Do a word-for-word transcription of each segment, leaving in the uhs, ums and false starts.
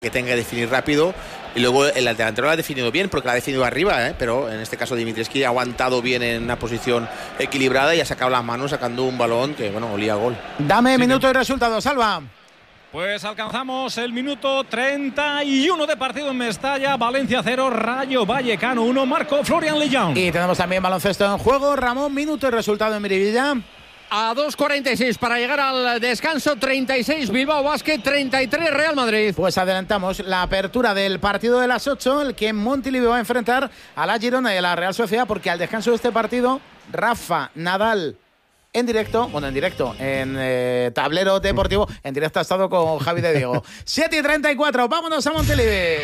que tenga que definir rápido, y luego el delantero lo ha definido bien porque lo ha definido arriba, ¿eh? Pero en este caso Dimitrescu ha aguantado bien en una posición equilibrada y ha sacado las manos sacando un balón que, bueno, olía a gol. Dame sí, minuto y resultado, Salva. Pues alcanzamos el minuto treinta y uno de partido en Mestalla. Valencia cero, Rayo Vallecano uno, marcó Florian Lejeune. Y tenemos también baloncesto en juego. Ramón, minuto y resultado en Miribilla. A dos cuarenta y seis para llegar al descanso, treinta y seis Bilbao Basket, treinta y tres Real Madrid. Pues adelantamos la apertura del partido de las ocho, el que en Montilivi va a enfrentar a la Girona y a la Real Sociedad, porque al descanso de este partido, Rafa Nadal en directo, bueno, en directo, en eh, tablero deportivo, en directo ha estado con Javi de Diego. siete y treinta y cuatro, vámonos a Montilivi.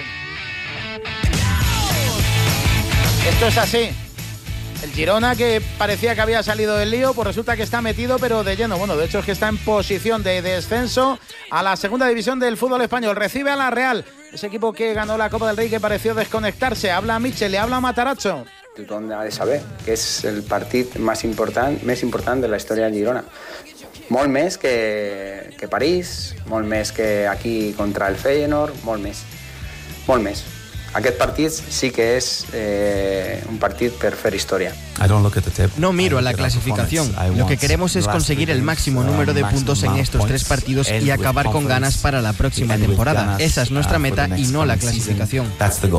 Esto es así. El Girona, que parecía que había salido del lío, pues resulta que está metido, pero de lleno. Bueno, de hecho es que está en posición de descenso a la segunda división del fútbol español. Recibe a la Real, ese equipo que ganó la Copa del Rey, que pareció desconectarse. Habla Michel, le habla Matarazzo. Tothom ha de saber que és el partit més important, més important de la història del Girona. Molt més que, que París, molt més que aquí contra el Feyenoord, molt més, molt més. Aquest partit sí que és eh, un partit per fer història. No miro a la clasificación. Lo que queremos es conseguir el máximo número de puntos en estos tres partidos y acabar con ganas para la próxima temporada. Esa es nuestra meta y no la clasificación.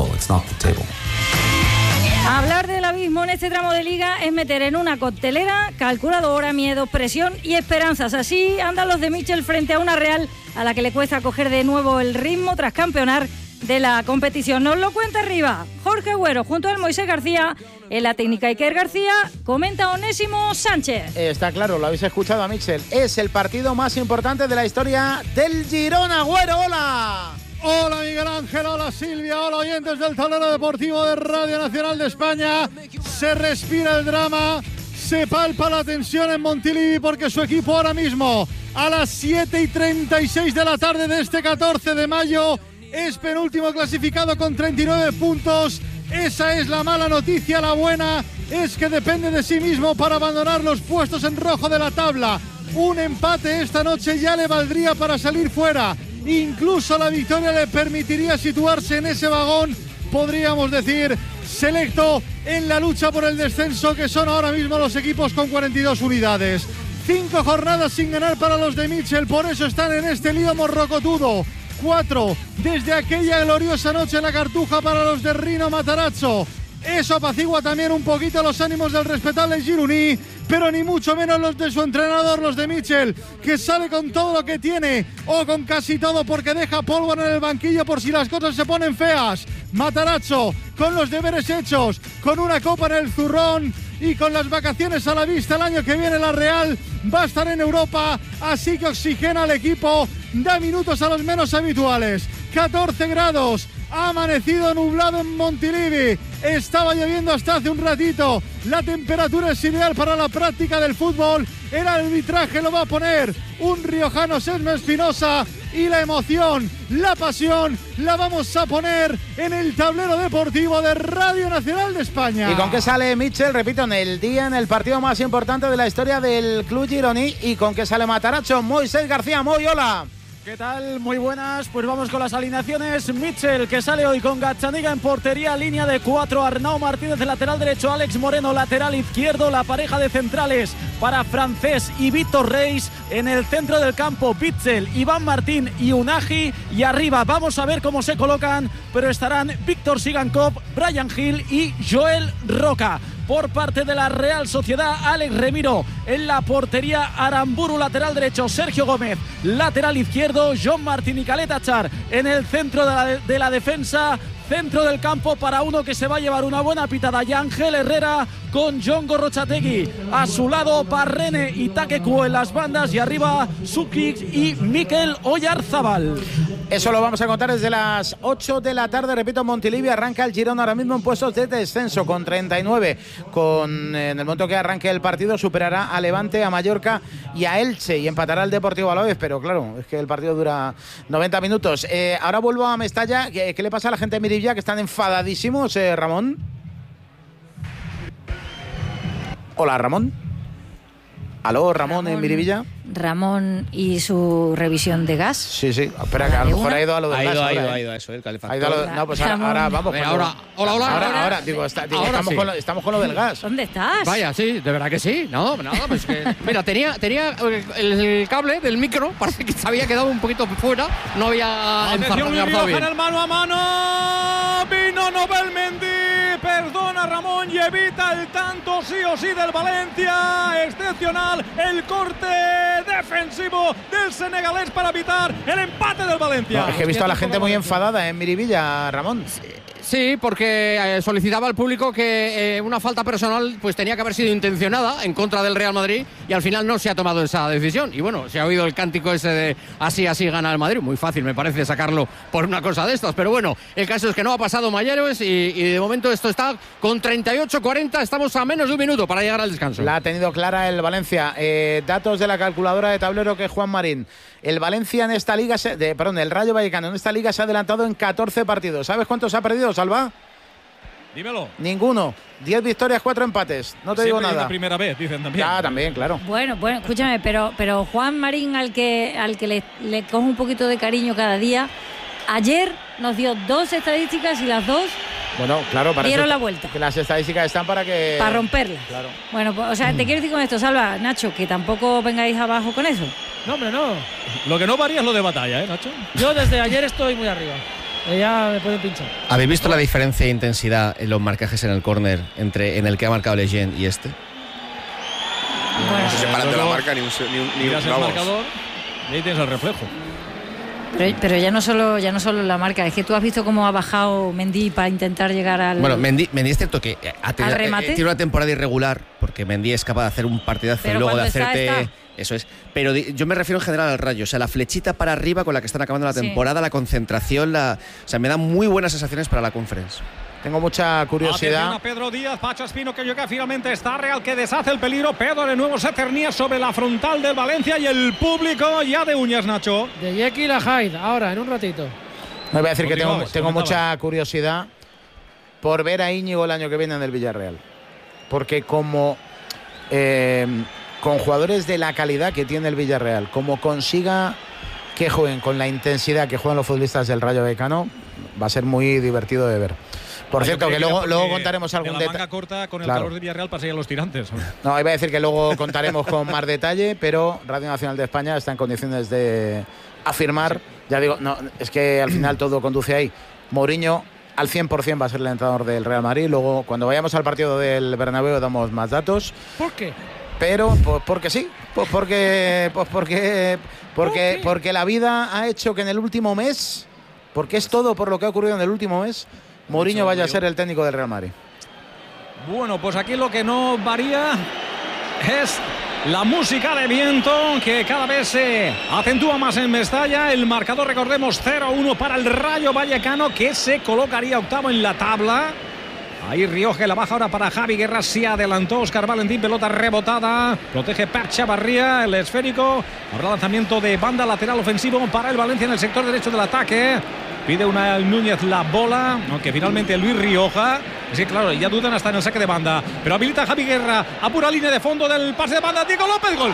Hablar del abismo en este tramo de liga es meter en una coctelera calculadora, miedo, presión y esperanzas. Así andan los de Michel frente a una Real a la que le cuesta coger de nuevo el ritmo tras campeonar de la competición. Nos lo cuenta arriba Jorge Agüero junto al Moisés García. En la técnica Iker García, comenta Onésimo Sánchez. Está claro, lo habéis escuchado a Michel. Es el partido más importante de la historia del Girona. Agüero, hola. Hola Miguel Ángel, hola Silvia, hola oyentes del tablero deportivo de Radio Nacional de España. Se respira el drama, se palpa la tensión en Montilivi porque su equipo ahora mismo a las siete y treinta y seis de la tarde de este catorce de mayo es penúltimo clasificado con treinta y nueve puntos. Esa es la mala noticia. La buena es que depende de sí mismo para abandonar los puestos en rojo de la tabla. Un empate esta noche ya le valdría para salir fuera. Incluso la victoria le permitiría situarse en ese vagón, podríamos decir, selecto en la lucha por el descenso, que son ahora mismo los equipos con cuarenta y dos unidades. Cinco jornadas sin ganar para los de Michel, por eso están en este lío morrocotudo. Cuatro desde aquella gloriosa noche en la Cartuja para los de Rino Matarazzo. Eso apacigua también un poquito los ánimos del respetable Gironí, pero ni mucho menos los de su entrenador, los de Michel, que sale con todo lo que tiene, o con casi todo, porque deja polvo en el banquillo por si las cosas se ponen feas. Matarazzo, con los deberes hechos, con una copa en el zurrón y con las vacaciones a la vista, el año que viene la Real va a estar en Europa, así que oxigena al equipo, da minutos a los menos habituales. catorce grados, ha amanecido nublado en Montilivi, estaba lloviendo hasta hace un ratito, la temperatura es ideal para la práctica del fútbol, el arbitraje lo va a poner un riojano, Sesma Espinosa, y la emoción, la pasión, la vamos a poner en el tablero deportivo de Radio Nacional de España. ¿Y con qué sale Michel? Repito, en el día, en el partido más importante de la historia del club gironí, y con qué sale Matarazzo. Moisés García, Moy, hola. ¿Qué tal? Muy buenas, pues vamos con las alineaciones. Michel, que sale hoy con Gazzaniga en portería, línea de cuatro, Arnau Martínez de lateral derecho, Alex Moreno lateral izquierdo, la pareja de centrales para Francés y Víctor Reis, en el centro del campo Bitzel, Iván Martín y Unagi, y arriba vamos a ver cómo se colocan, pero estarán Víctor Sigankov, Brian Hill y Joel Roca. Por parte de la Real Sociedad, Alex Remiro en la portería, Aramburu lateral derecho, Sergio Gómez lateral izquierdo, John Martín y Caleta Char en el centro de la, de la defensa. Centro del campo para uno que se va a llevar una buena pitada, Yangel Herrera con John Gorrochategui a su lado, Parrene y Takeku en las bandas, y arriba Sukic y Mikel Oyarzábal. Eso lo vamos a contar desde las ocho de la tarde. Repito, Montilivi arranca el Girona ahora mismo en puestos de descenso con treinta y nueve. Con, en el momento que arranque el partido superará a Levante, a Mallorca y a Elche, y empatará el Deportivo Alavés, pero claro, es que el partido dura noventa minutos. Eh, ahora vuelvo a Mestalla. ¿Qué, qué le pasa a la gente de Miribilla, que están enfadadísimos, eh, Ramón? Hola, Ramón. ¿Aló, Ramón, Ramón en Miribilla? Ramón y su revisión de gas. Sí, sí. Espera, que a lo mejor ha ido a lo del ha gas. ido, ahora, ha ido, ¿eh? ha ido a eso, el calefactor. Ha ido a lo- no, pues ahora, ahora vamos. Eh, cuando- ahora, hola, hola. Ahora, Ahora- ahora, digo, está- digo, ahora estamos, sí. con lo, estamos con lo del gas. ¿Dónde estás? Vaya, sí, de verdad que sí. No, nada, pues que. Mira, tenía, tenía el, el cable del micro, parece que se había quedado un poquito fuera. No había Atención, Luis enzarzado Rioja en bien. el mano a mano. Vino Nobel Mendy. Perdona Ramón y evita el tanto sí o sí del Valencia. Excepcional el corte defensivo del senegalés para evitar el empate del Valencia. No, es que he visto a la gente muy enfadada en Miribilla, Ramón. Sí, porque eh, solicitaba al público que eh, una falta personal pues tenía que haber sido intencionada en contra del Real Madrid y al final no se ha tomado esa decisión. Y bueno, se ha oído el cántico ese de así, así gana el Madrid. Muy fácil me parece sacarlo por una cosa de estas. Pero bueno, el caso es que no ha pasado mayores y, y de momento esto está con treinta y ocho cuarenta. Estamos a menos de un minuto para llegar al descanso. La ha tenido clara el Valencia. Eh, datos de la calculadora de tablero que Juan Marín. El Valencia en esta liga, se, de, perdón, el Rayo Vallecano en esta liga se ha adelantado en catorce partidos. ¿Sabes cuántos ha perdido, Salva? Dímelo. Ninguno. diez victorias, cuatro empates. No te digo Siempre hay nada. una primera vez, dicen también. Ya, también, claro. Bueno, bueno, escúchame, pero, pero Juan Marín, al que, al que le, le cojo un poquito de cariño cada día, ayer nos dio dos estadísticas y las dos Bueno, claro, para dieron eso- la vuelta. que las estadísticas están para que... para romperlas. Claro. Bueno, pues, o sea, te quiero decir con esto, Salva, Nacho, que tampoco vengáis abajo con eso. No, hombre, no. Lo que no varía es lo de batalla, ¿eh, Nacho? Yo desde ayer estoy muy arriba. Eh, Ya me pueden pinchar. ¿Habéis visto la diferencia de intensidad en los marcajes en el córner entre en el que ha marcado Lejeune y este? Bueno, No se separan de la Luego, marca ni un, se- ni un, ni un- Miras el vamos. marcador y ahí tienes el reflejo. pero, pero ya no solo ya no solo la marca, es que tú has visto cómo ha bajado Mendy para intentar llegar al... Bueno, Mendy, Mendy es cierto que ha tenido, ¿Al remate? eh, tiene una temporada irregular, porque Mendy es capaz de hacer un partidazo Pero y luego de cuando está, hacerte... está. Eso es. Pero di- yo me refiero en general al Rayo. O sea, la flechita para arriba con la que están acabando la Sí. temporada, la concentración, la... O sea, me da muy buenas sensaciones para la Conference. Tengo mucha Atención curiosidad. a Pedro Díaz, Pacho Espino que llega finalmente, está Real que deshace el peligro. Pedro de nuevo se cernía sobre la frontal del Valencia y el público ya de uñas, Nacho. De Jekyll a Hyde, ahora, en un ratito. Me voy a decir que tengo, Continuabas, tengo comentabas. mucha curiosidad por ver a Íñigo el año que viene en el Villarreal. Porque como eh, con jugadores de la calidad que tiene el Villarreal, como consiga que jueguen con la intensidad que juegan los futbolistas del Rayo Vallecano, va a ser muy divertido de ver. Por Ah, yo cierto, creía que luego, era luego porque contaremos algún en la detalle. manga corta con el Claro. calor de Villarreal pasarían los tirantes. No, iba a decir que luego contaremos con más detalle, pero Radio Nacional de España está en condiciones de afirmar, ya digo, no, es que al final todo conduce ahí. Mourinho al cien por cien va a ser el entrenador del Real Madrid. Luego, cuando vayamos al partido del Bernabéu, damos más datos. ¿Por qué? Pero, pues porque sí, pues porque, pues porque, porque, qué? porque la vida ha hecho que en el último mes, porque es todo por lo que ha ocurrido en el último mes, Mourinho vaya a ser el técnico del Real Madrid. Bueno, pues aquí lo que no varía es la música de viento que cada vez se acentúa más en Mestalla. El marcador, recordemos, cero a uno para el Rayo Vallecano, que se colocaría octavo en la tabla. Ahí Rioja, la baja ahora para Javi Guerra, se adelantó Óscar Valentín, pelota rebotada, protege Per Chavarría, el esférico, habrá lanzamiento de banda lateral ofensivo para el Valencia en el sector derecho del ataque. Pide una Núñez la bola, aunque finalmente Luis Rioja. Es que claro, ya dudan hasta en el saque de banda. Pero habilita a Javi Guerra a pura línea de fondo del pase de banda. Diego López, gol. ¡Gol!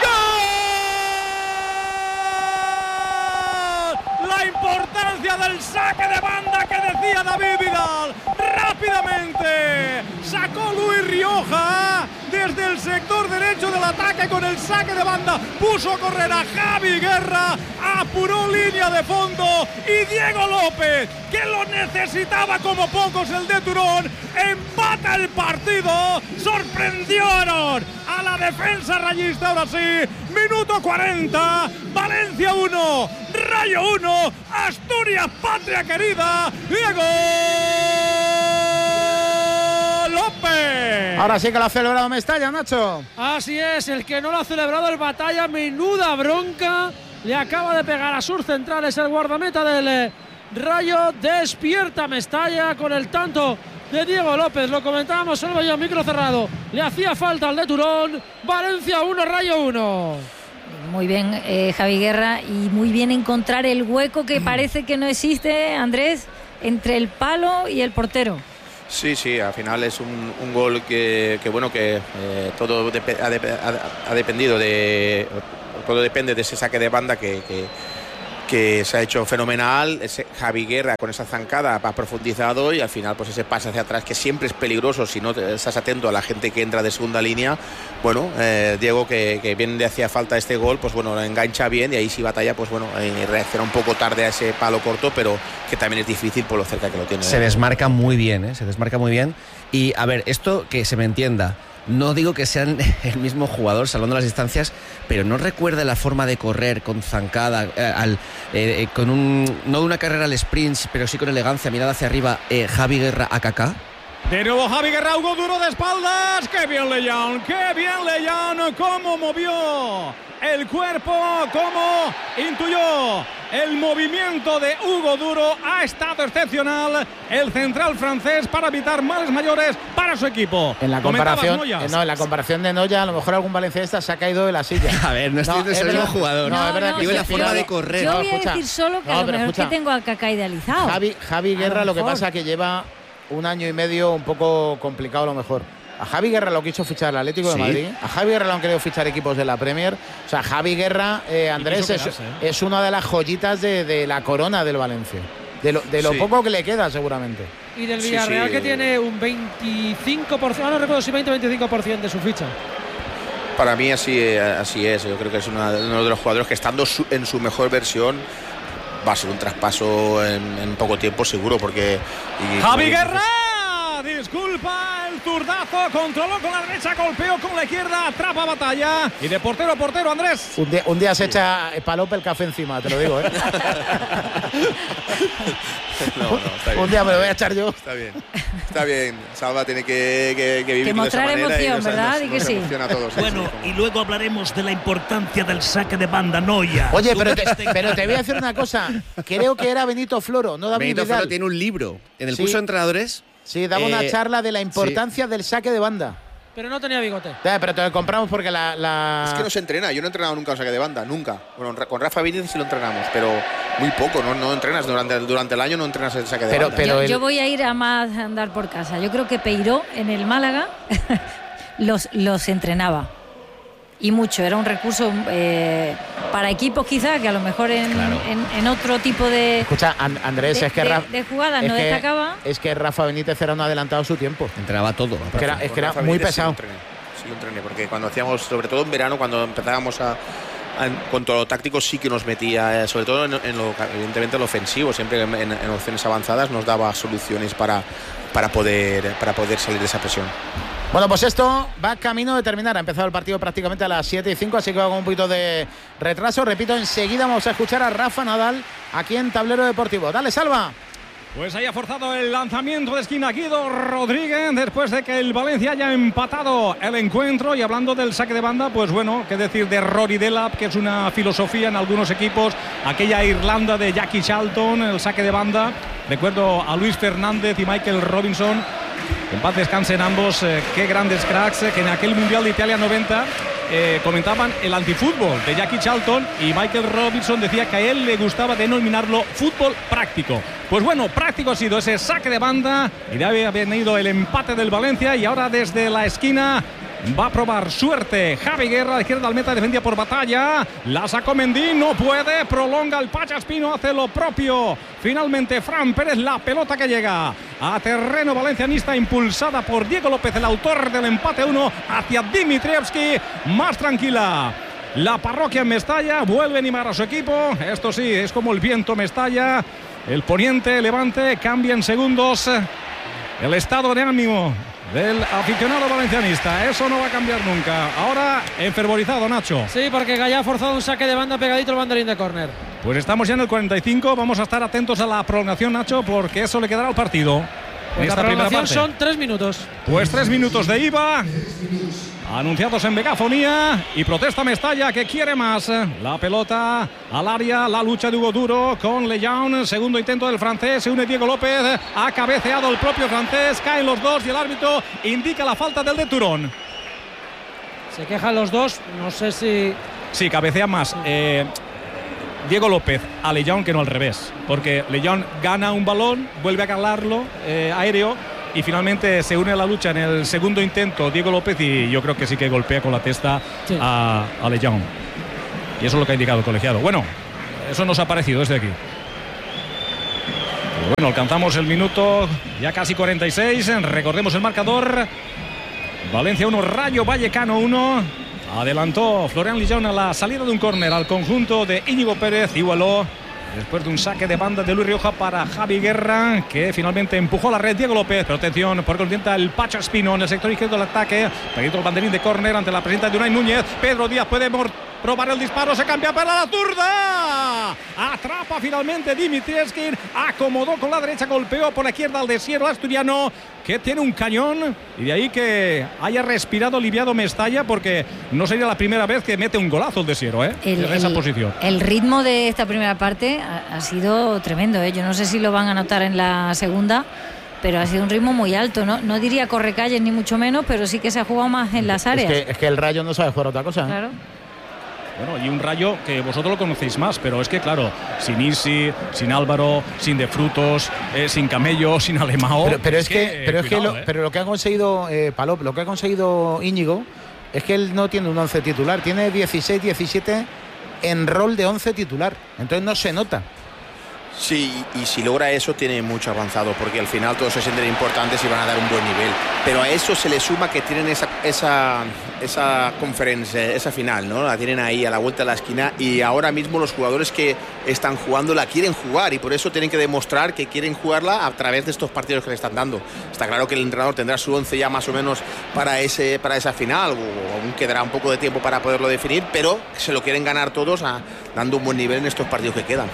La importancia del saque de banda que decía David Vidal. Rápidamente sacó Luis Rioja desde el sector derecho del ataque con el saque de banda. Puso a correr a Javi Guerra, apuró línea de fondo y Diego López, que lo necesitaba como pocos el de Turón, empata el partido. Sorprendieron a la defensa rayista. Ahora sí, minuto cuarenta, Valencia uno, Rayo uno, Asturias, patria querida, Diego López. Ahora sí que lo ha celebrado Mestalla, Nacho. Así es, el que no lo ha celebrado el Batalla, menuda bronca. Le acaba de pegar a sus centrales el guardameta del eh, Rayo. Despierta Mestalla con el tanto de Diego López. Lo comentábamos, solo yo, micro cerrado. Le hacía falta al de Turón. Valencia uno, Rayo uno. Muy bien, eh, Javi Guerra, y muy bien encontrar el hueco que parece que no existe, Andrés, entre el palo y el portero. Sí, sí, al final es un, un gol que, que bueno, que eh, todo de, ha, de, ha, ha dependido de, todo depende de ese saque de banda que, que, que se ha hecho fenomenal. Ese Javi Guerra con esa zancada ha profundizado y al final pues ese pase hacia atrás que siempre es peligroso si no te, estás atento a la gente que entra de segunda línea. Bueno, eh, Diego que, que bien le hacía falta este gol, pues bueno, engancha bien y ahí sí Batalla, pues bueno, eh, reacciona un poco tarde a ese palo corto, pero que también es difícil por lo cerca que lo tiene. Se ¿eh? desmarca muy bien, ¿eh? Se desmarca muy bien. Y a ver, esto que se me entienda, no digo que sean el mismo jugador salvando las distancias, pero no recuerda la forma de correr con zancada, eh, al, eh, con un no una carrera al sprint, pero sí con elegancia, mirada hacia arriba, eh, Javi Guerra a Kaká. De nuevo Javi Guerra, Hugo Duro de espaldas. ¡Qué bien León! ¡Qué bien León! ¡Cómo movió el cuerpo! ¡Cómo intuyó el movimiento de Hugo Duro! Ha estado excepcional el central francés para evitar males mayores para su equipo. En la comparación, eh, no, en la comparación de Noya, a lo mejor algún valencianista se ha caído de la silla. A ver, no estoy diciendo no, es el mismo jugador. No, no, es verdad no, que digo sí, la forma yo, de correr. Yo no, voy a escucha, decir solo que no, a lo mejor escucha, que tengo al Kaká idealizado. Javi, Javi Guerra, lo, lo que pasa es que lleva un año y medio un poco complicado a lo mejor. A Javi Guerra lo quiso fichar el Atlético ¿Sí? de Madrid. A Javi Guerra lo han querido fichar equipos de la Premier. O sea, Javi Guerra, eh, Andrés, es, quedarse, ¿eh? es una de las joyitas de, de la corona del Valencia. De lo, de lo Sí. poco que le queda, seguramente. Y del Sí, Villarreal, sí. que tiene un veinticinco por ciento, ah, no recuerdo si veinte o veinticinco por ciento de su ficha. Para mí así, así es. Yo creo que es una, uno de los jugadores que estando su, en su mejor versión va a ser un traspaso en, en poco tiempo seguro porque... Y, Javi y, Guerra, disculpa el zurdazo, controló con la derecha, golpeó con la izquierda, atrapa Batalla y de portero a portero Andrés. Un día, un día se echa Palope el café encima, te lo digo, ¿eh? No, no, está bien. Un día me lo voy a echar yo. Está bien, está bien. Salva tiene que, que, que vivir Que de esa mostrar manera emoción, y nos- ¿verdad? nos- Di que nos sí. emociona a todos, sí, Bueno, sí, como- y luego hablaremos de la importancia del saque de banda Noya. Oye, pero te, pero te voy a decir una cosa. Creo que era Benito Floro, no David Benito Vidal. Floro tiene un libro en el Sí. curso de entrenadores. Sí, daba una Eh, charla de la importancia del saque de banda. Pero no tenía bigote. Eh, pero te lo compramos porque la... la... Es que no se entrena, yo no he entrenado nunca un saque de banda, nunca. Bueno, con Rafa Benítez sí lo entrenamos, pero muy poco, no, no entrenas durante el, durante el año, no entrenas el saque de Pero- banda. pero yo, el- yo voy a ir a más a andar por casa. Yo creo que Peiró en el Málaga los, los entrenaba. Y mucho. Era un recurso eh, para equipos quizás que a lo mejor en, en, en otro tipo de, Escucha, An- Andrés, de, es que, de- Ra- de jugadas es no que- destacaba. es que Rafa Benítez era un adelantado a su tiempo. Entrenaba todo. Que era- es Con que era Rafa muy Benítez sí lo pesado. entrené, sí lo entrené, porque cuando hacíamos, sobre todo en verano, cuando empezábamos a, a en cuanto a lo táctico sí que nos metía, eh, sobre todo en, en lo, evidentemente en lo ofensivo, siempre en, en, en opciones avanzadas nos daba soluciones para, para, poder, para poder salir de esa presión. Bueno, pues esto va camino de terminar. Ha empezado el partido prácticamente a las siete y cinco, así que va con un poquito de retraso. Repito, enseguida vamos a escuchar a Rafa Nadal aquí en Tablero Deportivo. Dale, Salva. Pues haya forzado el lanzamiento de esquina Guido Rodríguez después de que el Valencia haya empatado el encuentro. Y hablando del saque de banda, pues bueno, qué decir de Rory Delap, que es una filosofía en algunos equipos. Aquella Irlanda de Jackie Charlton, el saque de banda. Recuerdo a Luis Fernández y Michael Robinson. En paz descansen ambos, eh, qué grandes cracks, eh, que en aquel Mundial de Italia noventa eh, comentaban el antifútbol de Jackie Charlton, y Michael Robinson decía que a él le gustaba denominarlo fútbol práctico. Pues bueno, práctico ha sido ese saque de banda y de ahí ha venido el empate del Valencia, y ahora desde la esquina va a probar suerte Javi Guerra, de izquierda al meta, defendida por Batalla, la sacó Mendy, no puede, prolonga el Pachaspino, hace lo propio. Finalmente Fran Pérez, la pelota que llega a terreno valencianista, impulsada por Diego López, el autor del empate uno, hacia Dimitrievski, más tranquila. La parroquia en Mestalla, vuelve a animar a su equipo. Esto sí, es como el viento Mestalla. El poniente Levante cambia en segundos el estado de ánimo del aficionado valencianista. Eso no va a cambiar nunca. Ahora enfervorizado Nacho. Sí, porque Gallá ha forzado un saque de banda pegadito al banderín de córner. Pues estamos ya en el cuarenta y cinco. Vamos a estar atentos a la prolongación, Nacho, porque eso le quedará al partido. Pues esta la primera prolongación parte. son tres minutos. Pues tres minutos de I V A. Anunciados en megafonía, y protesta Mestalla, que quiere más. La pelota al área, la lucha de Hugo Duro con Lejaun, segundo intento del francés, se une Diego López, ha cabeceado el propio francés, caen los dos y el árbitro indica la falta del de Turón. Se quejan los dos, no sé si... Sí, cabecea más eh, Diego López a Lejaun que no al revés, porque Lejaun gana un balón, vuelve a calarlo eh, aéreo, y finalmente se une a la lucha en el segundo intento Diego López y yo creo que sí que golpea con la testa sí. a, a Lejeune. Y eso es lo que ha indicado el colegiado. Bueno, eso nos ha parecido desde aquí. Pero bueno, alcanzamos el minuto ya casi cuarenta y seis. Recordemos el marcador. Valencia uno, Rayo Vallecano uno. Adelantó Florian Lejeune a la salida de un córner al conjunto de Íñigo Pérez. Igualó después de un saque de banda de Luis Rioja para Javi Guerra, que finalmente empujó a la red Diego López. Pero atención, por contenta el Pacho Espino en el sector izquierdo del ataque. Peguito el banderín de córner ante la presencia de Unai Núñez. Pedro Díaz puede probar el disparo, se cambia para la zurda. Atrapa finalmente Dimitrievski, acomodó con la derecha, golpeó por la izquierda al desierto asturiano, que tiene un cañón, y de ahí que haya respirado aliviado Mestalla, porque no sería la primera vez que mete un golazo el desierto, ¿eh? El, en esa el, posición. El ritmo de esta primera parte ha, ha sido tremendo, ¿eh? Yo no sé si lo van a notar en la segunda, pero ha sido un ritmo muy alto, ¿no? No diría correcalles ni mucho menos, pero sí que se ha jugado más en las áreas. Es que, es que el Rayo no sabe jugar otra cosa, ¿eh? Claro. Bueno, y un Rayo que vosotros lo conocéis más, pero es que claro, sin Isi, sin Álvaro, sin De Frutos, eh, sin Camello, sin Alemao. Pero, pero es, es que, que pero, cuidado, es que lo, eh. pero lo que ha conseguido eh, Palop, lo que ha conseguido Íñigo, es que él no tiene un once titular, tiene dieciséis, diecisiete en rol de once titular, entonces no se nota. Sí, y si logra eso tiene mucho avanzado, porque al final todos se sienten importantes y van a dar un buen nivel. Pero a eso se le suma que tienen esa esa esa conferencia, esa final, ¿no? La tienen ahí a la vuelta de la esquina, y ahora mismo los jugadores que están jugando la quieren jugar, y por eso tienen que demostrar que quieren jugarla a través de estos partidos que le están dando. Está claro que el entrenador tendrá su once ya más o menos para ese para esa final, o aún quedará un poco de tiempo para poderlo definir, pero se lo quieren ganar todos a, dando un buen nivel en estos partidos que quedan.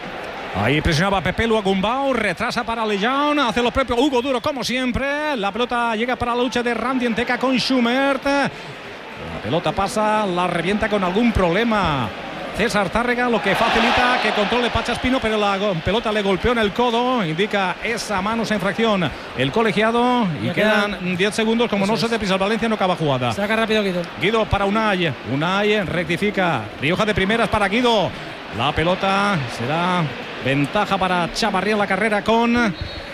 Ahí presionaba Pepe Luagumbao, retrasa para Lejeune, hace lo propio Hugo Duro como siempre. La pelota llega para la lucha de Randy Enteca con Schubert. La pelota pasa, la revienta con algún problema César Tárrega, lo que facilita que controle Pacha Espino, pero la pelota le golpeó en el codo, indica esa mano, esa infracción el colegiado, y quedan diez segundos. Como no se deprisa el Valencia, no acaba jugada. Saca rápido Guido. Guido para Unai, Unai rectifica, Rioja de primeras para Guido. La pelota será ventaja para Chavarría en la carrera con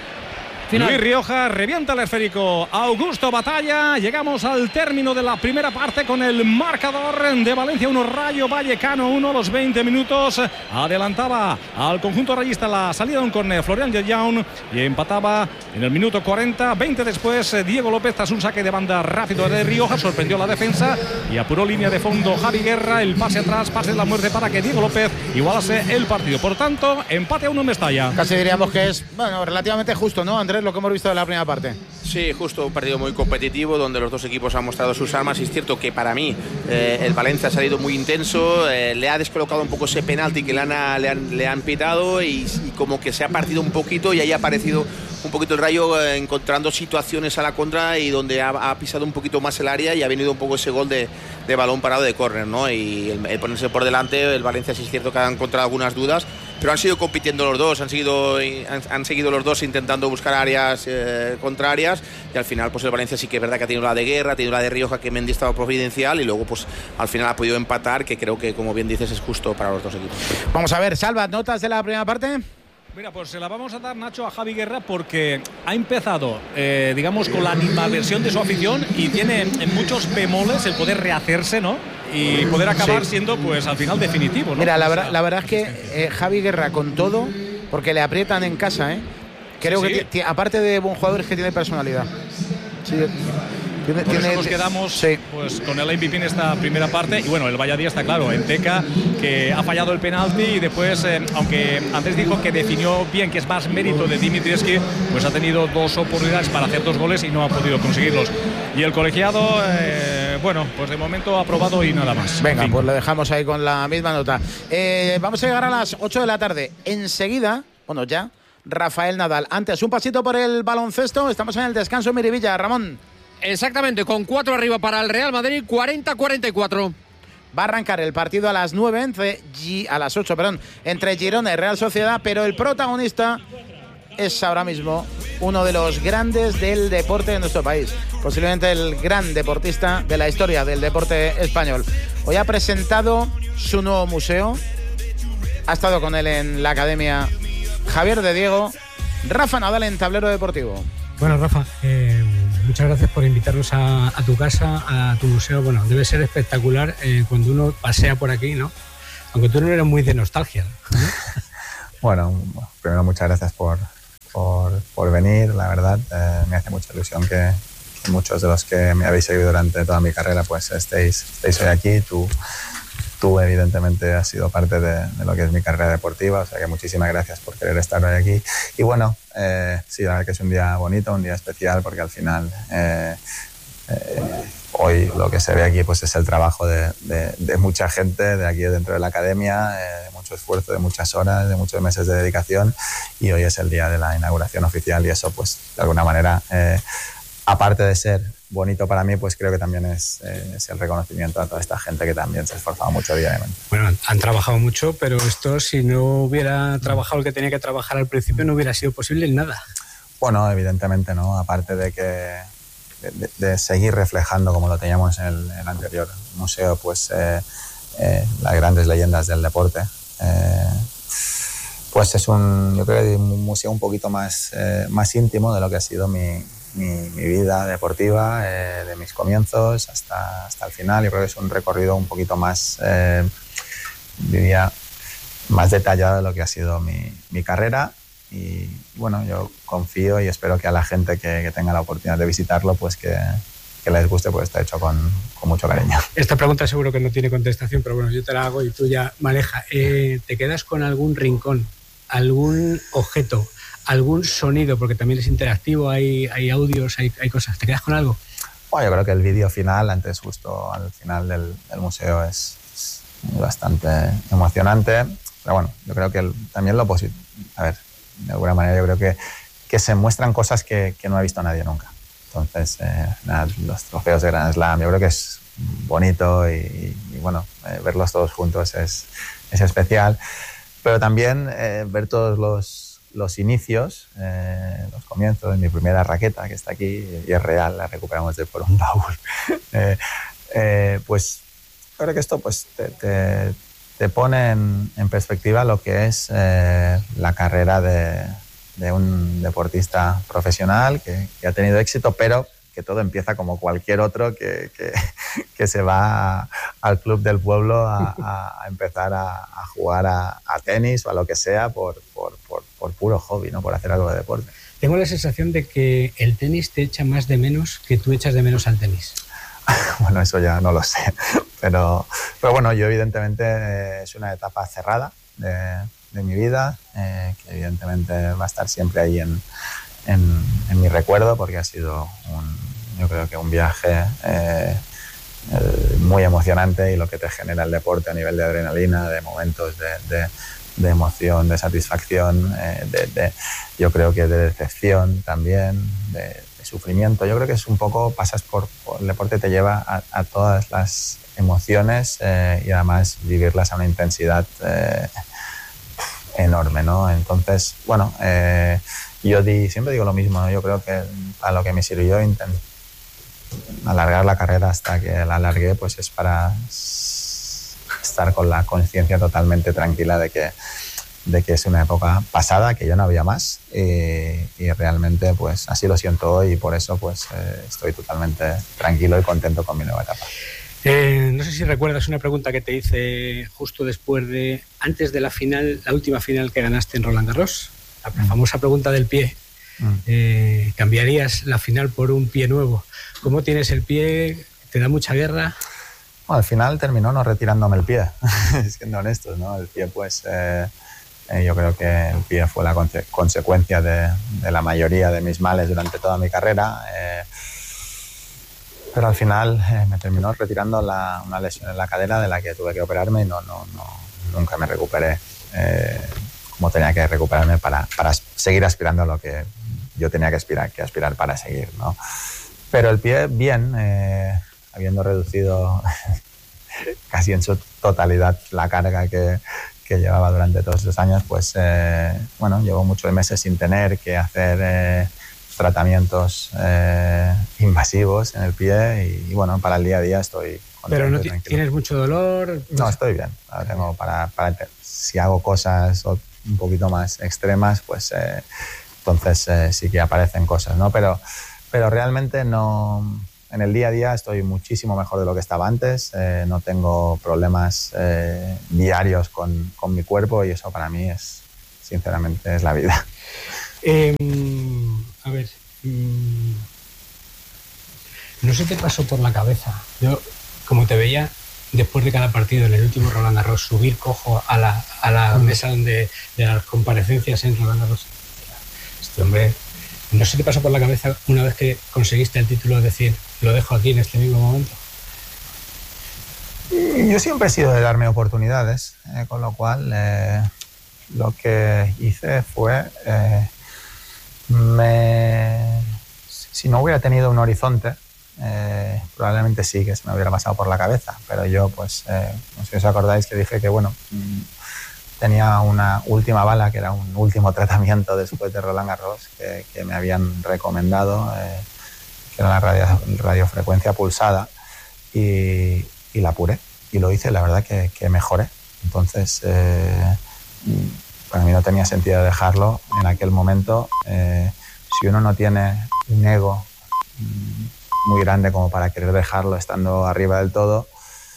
Final. Luis Rioja, revienta el esférico Augusto Batalla. Llegamos al término de la primera parte con el marcador de Valencia uno, Rayo Vallecano uno. Los veinte minutos adelantaba al conjunto rayista la salida de un córner Florian Lejeune, y empataba en el minuto cuarenta. veinte después, Diego López, tras un saque de banda rápido de Rioja, sorprendió la defensa y apuró línea de fondo Javi Guerra. El pase atrás, pase de la muerte para que Diego López igualase el partido. Por tanto, empate a uno en Mestalla. Casi diríamos que es, bueno, relativamente justo, ¿no, Andrés? Lo que hemos visto de la primera parte. Sí, justo, un partido muy competitivo donde los dos equipos han mostrado sus armas. Y es cierto que para mí eh, el Valencia ha salido muy intenso, eh, le ha descolocado un poco ese penalti que le han, le han, le han pitado, y, y como que se ha partido un poquito, y ahí ha aparecido un poquito el Rayo eh, encontrando situaciones a la contra, y donde ha, ha pisado un poquito más el área, y ha venido un poco ese gol de, de balón parado de córner, ¿no? Y el, el ponerse por delante, el Valencia sí es cierto que ha encontrado algunas dudas, pero han sido compitiendo los dos, han seguido, han, han seguido los dos intentando buscar áreas eh, contrarias, y al final pues el Valencia sí que es verdad que ha tenido la de Guerra, ha tenido la de Rioja, que Mendy estaba providencial, y luego pues al final ha podido empatar, que creo que, como bien dices, es justo para los dos equipos. Vamos a ver, Salva, notas de la primera parte. Mira, pues se la vamos a dar, Nacho, a Javi Guerra, porque ha empezado, eh, digamos, con la animadversión de su afición, y tiene en muchos bemoles el poder rehacerse, ¿no? Y poder acabar sí. siendo, pues, al final definitivo, ¿no? Mira, la verdad, la verdad es que eh, Javi Guerra, con todo, porque le aprietan en casa, ¿eh? Creo sí, que, sí. aparte de buen jugador, es que tiene personalidad. Sí. Tiene, Por eso tiene, nos quedamos sí. pues, con el M V P en esta primera parte. Y bueno, el Valladía está claro, Enteca, que ha fallado el penalti, y después, eh, aunque Andrés dijo que definió bien, que es más mérito de Dimitrievski, pues ha tenido dos oportunidades para hacer dos goles y no ha podido conseguirlos. Y el colegiado, eh, bueno, pues de momento ha aprobado y nada más. Venga, pues lo dejamos ahí con la misma nota. Eh, vamos a llegar a las ocho de la tarde. Enseguida, bueno, ya, Rafael Nadal. Antes, un pasito por el baloncesto. Estamos en el descanso en Miribilla, Ramón. Exactamente, con cuatro arriba para el Real Madrid, cuarenta cuarenta y cuatro. Va a arrancar el partido a las nueve, entre G, a las ocho, perdón, entre Girona y Real Sociedad, pero el protagonista es ahora mismo uno de los grandes del deporte de nuestro país, posiblemente el gran deportista de la historia del deporte español. Hoy ha presentado su nuevo museo, ha estado con él en la academia Javier de Diego. Rafa Nadal en Tablero Deportivo. Bueno, Rafa, eh, muchas gracias por invitarnos a, a tu casa, a tu museo. Bueno, debe ser espectacular eh, cuando uno pasea por aquí, ¿no? Aunque tú no eres muy de nostalgia, ¿no? Bueno, primero muchas gracias por, por, por venir, la verdad. Eh, me hace mucha ilusión que, que muchos de los que me habéis seguido durante toda mi carrera pues estéis, estéis hoy aquí. Tú, tú evidentemente has sido parte de, de lo que es mi carrera deportiva, o sea que muchísimas gracias por querer estar hoy aquí. Y bueno, eh, sí, la verdad que es un día bonito, un día especial, porque al final eh, eh, hoy lo que se ve aquí pues es el trabajo de, de, de mucha gente de aquí dentro de la academia, eh, de mucho esfuerzo, de muchas horas, de muchos meses de dedicación, y hoy es el día de la inauguración oficial y eso pues de alguna manera, eh, aparte de ser bonito para mí, pues creo que también es, eh, es el reconocimiento a toda esta gente que también se ha esforzado mucho diariamente. Bueno, han trabajado mucho, pero esto si no hubiera trabajado el que tenía que trabajar al principio no hubiera sido posible en nada. Bueno, evidentemente no, aparte de que de, de seguir reflejando como lo teníamos en el, en el anterior museo, pues eh, eh, las grandes leyendas del deporte. Eh, pues es un, yo creo que un museo un poquito más, eh, más íntimo de lo que ha sido mi Mi, mi vida deportiva, eh, de mis comienzos hasta, hasta el final. Yo creo que es un recorrido un poquito más, eh, diría, más detallado de lo que ha sido mi, mi carrera. Y bueno, yo confío y espero que a la gente que, que tenga la oportunidad de visitarlo, pues que, que les guste, pues está hecho con, con mucho cariño. Esta pregunta seguro que no tiene contestación, pero bueno, yo te la hago y tú ya maneja. Eh, ¿Te quedas con algún rincón, algún objeto, algún sonido, porque también es interactivo, hay, hay audios, hay, hay cosas? ¿Te quedas con algo? Bueno, yo creo que el vídeo final, antes justo al final del, del museo, es, es bastante emocionante. Pero bueno, yo creo que el, también lo positivo, a ver, de alguna manera yo creo que, que se muestran cosas que, que no ha visto nadie nunca. Entonces, eh, nada, los trofeos de Grand Slam, yo creo que es bonito y, y bueno, eh, verlos todos juntos es, es especial. Pero también eh, ver todos los los inicios, eh, los comienzos, mi primera raqueta que está aquí y es real, la recuperamos de por un baúl, eh, eh, pues creo que esto pues te, te, te pone en, en perspectiva lo que es eh, la carrera de, de un deportista profesional que, que ha tenido éxito, pero que todo empieza como cualquier otro que, que, que se va a, al club del pueblo a, a, a empezar a, a jugar a, a tenis o a lo que sea por, por, por, por puro hobby, ¿no? Por hacer algo de deporte. Tengo la sensación de que el tenis te echa más de menos que tú echas de menos al tenis. Bueno, eso ya no lo sé, pero, pero bueno, yo evidentemente eh, es una etapa cerrada de, de mi vida, eh, que evidentemente va a estar siempre ahí en En, en mi recuerdo, porque ha sido un, yo creo que un viaje eh, eh, muy emocionante, y lo que te genera el deporte a nivel de adrenalina, de momentos de, de, de emoción, de satisfacción, eh, de, de, yo creo que de decepción también, de, de sufrimiento. Yo creo que es un poco, pasas por, por el deporte te lleva a, a todas las emociones eh, y además vivirlas a una intensidad eh, enorme, ¿no? Entonces, bueno, eh, yo di, siempre digo lo mismo, ¿no? Yo creo que a lo que me sirvió intentar alargar la carrera hasta que la alargué, pues es para estar con la conciencia totalmente tranquila de que, de que es una época pasada, que ya no había más, y, y realmente pues así lo siento hoy, y por eso pues eh, estoy totalmente tranquilo y contento con mi nueva etapa. Eh, no sé si recuerdas una pregunta que te hice justo después de, antes de la final, la última final que ganaste en Roland Garros. La famosa pregunta del pie. Mm. Eh, ¿Cambiarías la final por un pie nuevo? ¿Cómo tienes el pie? ¿Te da mucha guerra? Bueno, al final terminó no retirándome el pie, siendo honestos, ¿no? El pie, pues, eh, eh, yo creo que el pie fue la conse- consecuencia de, de la mayoría de mis males durante toda mi carrera. Eh, pero al final eh, me terminó retirando la, una lesión en la cadera de la que tuve que operarme y no, no, no, nunca me recuperé. Eh, como tenía que recuperarme para, para seguir aspirando a lo que yo tenía que aspirar, que aspirar para seguir, ¿no? Pero el pie, bien, eh, habiendo reducido casi en su totalidad la carga que, que llevaba durante todos esos años, pues, eh, bueno, llevo muchos meses sin tener que hacer eh, tratamientos eh, invasivos en el pie y, y, bueno, para el día a día estoy contento. ¿Pero no t- tienes mucho dolor? No, estoy bien. Ahora tengo para, para, si hago cosas un poquito más extremas, pues eh, entonces eh, sí que aparecen cosas, ¿no? Pero, pero realmente no... En el día a día estoy muchísimo mejor de lo que estaba antes, eh, no tengo problemas eh, diarios con, con mi cuerpo y eso para mí es, sinceramente, es la vida. Eh, a ver, mmm, no sé qué pasó por la cabeza. Yo, como te veía después de cada partido en el último Roland Garros, subir cojo a la, a la mesa donde, de las comparecencias en Roland Garros. Este hombre, no sé qué pasó por la cabeza una vez que conseguiste el título, decir, lo dejo aquí en este mismo momento. Yo siempre he sido de darme oportunidades, eh, con lo cual eh, lo que hice fue, eh, me, si no hubiera tenido un horizonte, eh, probablemente sí que se me hubiera pasado por la cabeza, pero yo pues, eh, no sé si os acordáis que dije que bueno, tenía una última bala, que era un último tratamiento después de Roland Garros, que, que me habían recomendado, eh, que era la radio, radiofrecuencia pulsada, y, y la apuré. Y lo hice, la verdad que, que mejoré. Entonces, eh, para mí no tenía sentido dejarlo en aquel momento. Eh, si uno no tiene un ego muy grande como para querer dejarlo estando arriba del todo,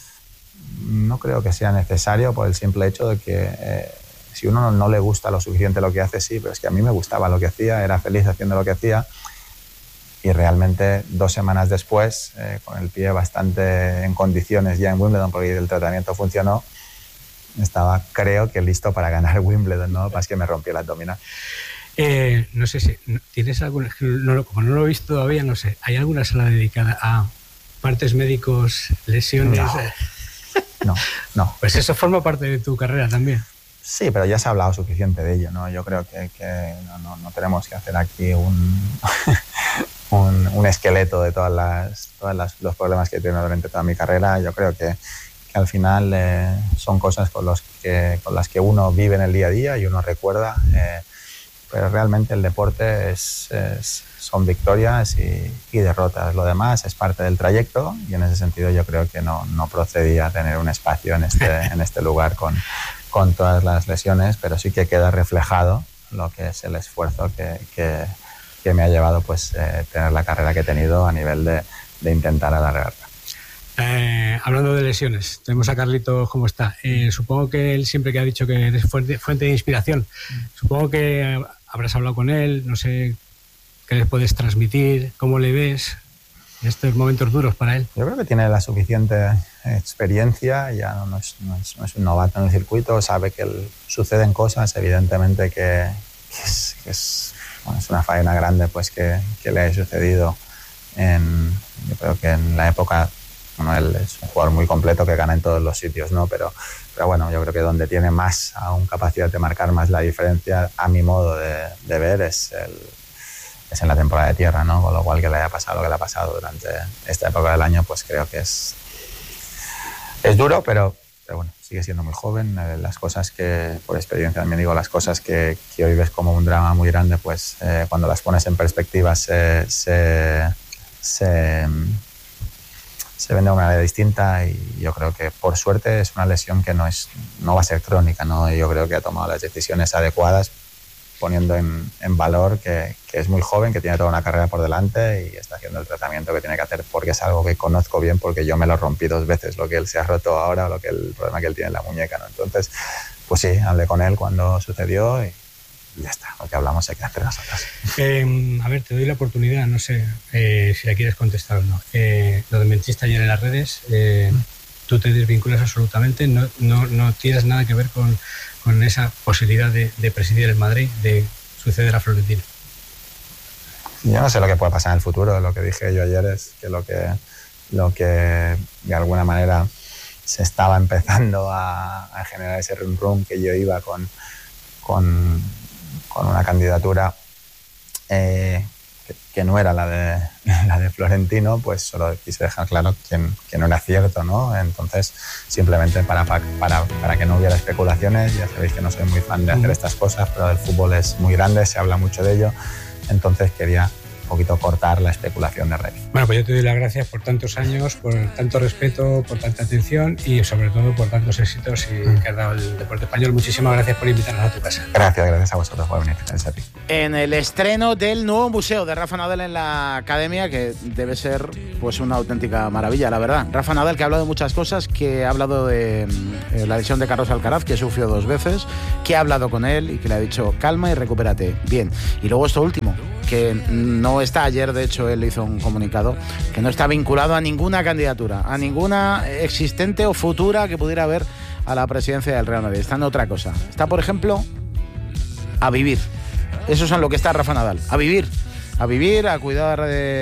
no creo que sea necesario, por el simple hecho de que eh, si uno no, no le gusta lo suficiente lo que hace, sí, pero es que a mí me gustaba lo que hacía, era feliz haciendo lo que hacía. Y realmente dos semanas después, eh, con el pie bastante en condiciones ya en Wimbledon, porque el tratamiento funcionó, estaba, creo que listo para ganar Wimbledon, ¿no? Más que me rompí el abdominal. Eh, no sé si tienes alguna, no, como no lo he visto todavía, no sé, ¿hay alguna sala dedicada a partes médicos, lesiones? No, no, no. Pues eso forma parte de tu carrera también. Sí, pero ya se ha hablado suficiente de ello, ¿no? Yo creo que, que no, no, no tenemos que hacer aquí un... Un, un esqueleto de todas las, todas las, los problemas que he tenido durante toda mi carrera. Yo creo que, que al final eh, son cosas con, los que, con las que uno vive en el día a día y uno recuerda, eh, pero realmente el deporte es, es, son victorias y, y derrotas. Lo demás es parte del trayecto y en ese sentido yo creo que no, no procedía tener un espacio en este, en este lugar con, con todas las lesiones, pero sí que queda reflejado lo que es el esfuerzo que, que que me ha llevado pues eh, tener la carrera que he tenido a nivel de, de intentar alargarla. Eh, hablando de lesiones, tenemos a Carlitos, ¿cómo está? Eh, supongo que él siempre que ha dicho que eres fuente, fuente de inspiración, supongo que habrás hablado con él, no sé qué les puedes transmitir, cómo le ves en estos momentos duros para él. Yo creo que tiene la suficiente experiencia, ya no, no, es, no, es, no es un novato en el circuito, sabe que el, suceden cosas, evidentemente que, que es... Que es Bueno, es una faena grande pues que, que le haya sucedido en, yo creo que en la época, bueno, él es un jugador muy completo que gana en todos los sitios, ¿no? Pero, pero bueno, yo creo que donde tiene más aún capacidad de marcar más la diferencia, a mi modo de, de ver, es, el, es en la temporada de tierra, ¿no? Con lo cual que le haya pasado lo que le ha pasado durante esta época del año, pues creo que es, es duro, pero, pero bueno, sigue siendo muy joven. Eh, las cosas que, por experiencia también digo, las cosas que, que hoy ves como un drama muy grande, pues eh, cuando las pones en perspectiva se, se, se, se ven de una manera distinta y yo creo que por suerte es una lesión que no, es, no va a ser crónica, ¿no? Yo creo que ha tomado las decisiones adecuadas poniendo en, en valor que, que es muy joven, que tiene toda una carrera por delante y está haciendo el tratamiento que tiene que hacer porque es algo que conozco bien, porque yo me lo rompí dos veces, lo que él se ha roto ahora o lo que el problema que él tiene en la muñeca, ¿no? Entonces, pues sí, hablé con él cuando sucedió y ya está, lo que hablamos hay que hacer nosotros. Eh, a ver, te doy la oportunidad, no sé eh, si la quieres contestar o no. Eh, lo desmentiste ayer en las redes, eh, tú te desvinculas absolutamente, no, no, no tienes nada que ver con, con esa posibilidad de, de presidir el Madrid, de suceder a Florentino. Yo no sé lo que puede pasar en el futuro. Lo que dije yo ayer es que lo que, lo que de alguna manera se estaba empezando a, a generar ese rum rum que yo iba con, con, con una candidatura eh, que, que no era la de, la de Florentino, pues solo quise dejar claro que, que no era cierto, ¿no? Entonces, simplemente para, para, para que no hubiera especulaciones, ya sabéis que no soy muy fan de hacer estas cosas, pero el fútbol es muy grande, se habla mucho de ello. Entonces quería un poquito cortar la especulación de redes. Bueno, pues yo te doy las gracias por tantos años, por tanto respeto, por tanta atención y sobre todo por tantos éxitos y mm. que has dado el deporte español. Muchísimas gracias por invitarnos a tu casa. Gracias, gracias a vosotros por venir. Gracias a ti. En el estreno del nuevo museo de Rafa Nadal en la academia, que debe ser pues una auténtica maravilla, la verdad. Rafa Nadal, que ha hablado de muchas cosas, que ha hablado de eh, la lesión de Carlos Alcaraz, que sufrió dos veces, que ha hablado con él y que le ha dicho calma y recupérate. Bien. Y luego esto último, que no está, ayer de hecho él hizo un comunicado, que no está vinculado a ninguna candidatura, a ninguna existente o futura que pudiera haber a la presidencia del Real Madrid. Está en otra cosa. Está, por ejemplo, a vivir. Eso es en lo que está Rafa Nadal. A vivir. A vivir, a cuidar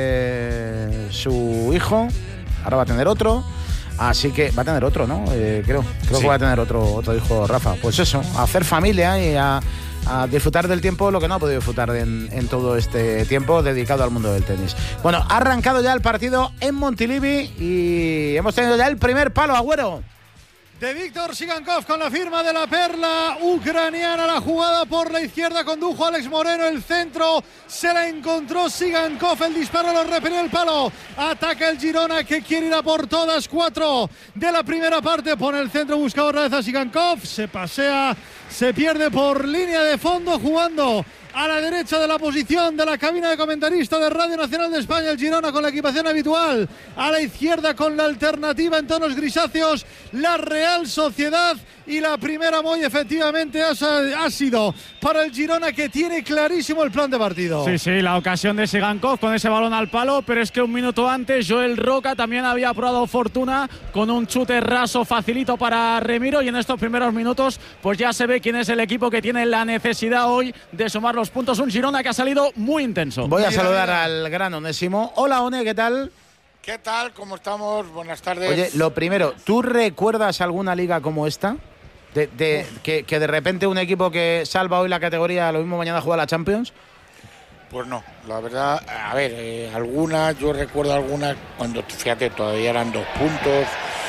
de su hijo. Ahora va a tener otro. Así que va a tener otro, ¿no? Eh, creo creo sí. que va a tener otro, otro hijo Rafa. Pues eso, a hacer familia y a... a disfrutar del tiempo, lo que no ha podido disfrutar en, en todo este tiempo dedicado al mundo del tenis. Bueno, ha arrancado ya el partido en Montilivi y hemos tenido ya el primer palo, Agüero. De Víctor Sigankov con la firma de la perla ucraniana. La jugada por la izquierda condujo Alex Moreno, el centro se la encontró Sigankov, el disparo lo repelió el palo. Ataca el Girona, que quiere ir a por todas. Cuatro de la primera parte, pone el centro, busca otra vez a Sigankov, se pasea, se pierde por línea de fondo, jugando a la derecha de la posición de la cabina de comentarista de Radio Nacional de España, el Girona con la equipación habitual. A la izquierda con la alternativa en tonos grisáceos, la Real Sociedad. Y la primera muy efectivamente ha, ha sido para el Girona, que tiene clarísimo el plan de partido. Sí, sí, la ocasión de Sigankov con ese balón al palo, pero es que un minuto antes Joel Roca también había probado fortuna con un chute raso facilito para Remiro, y en estos primeros minutos pues ya se ve quién es el equipo que tiene la necesidad hoy de sumar los puntos. Un Girona que ha salido muy intenso. Voy a saludar al gran Onésimo. Hola, One, ¿qué tal? ¿Qué tal? ¿Cómo estamos? Buenas tardes. Oye, lo primero, ¿tú recuerdas alguna liga como esta? De, de, que, que de repente un equipo que salva hoy la categoría, lo mismo mañana juega la Champions. Pues no, la verdad, a ver, eh, algunas, yo recuerdo algunas cuando, fíjate, todavía eran dos puntos,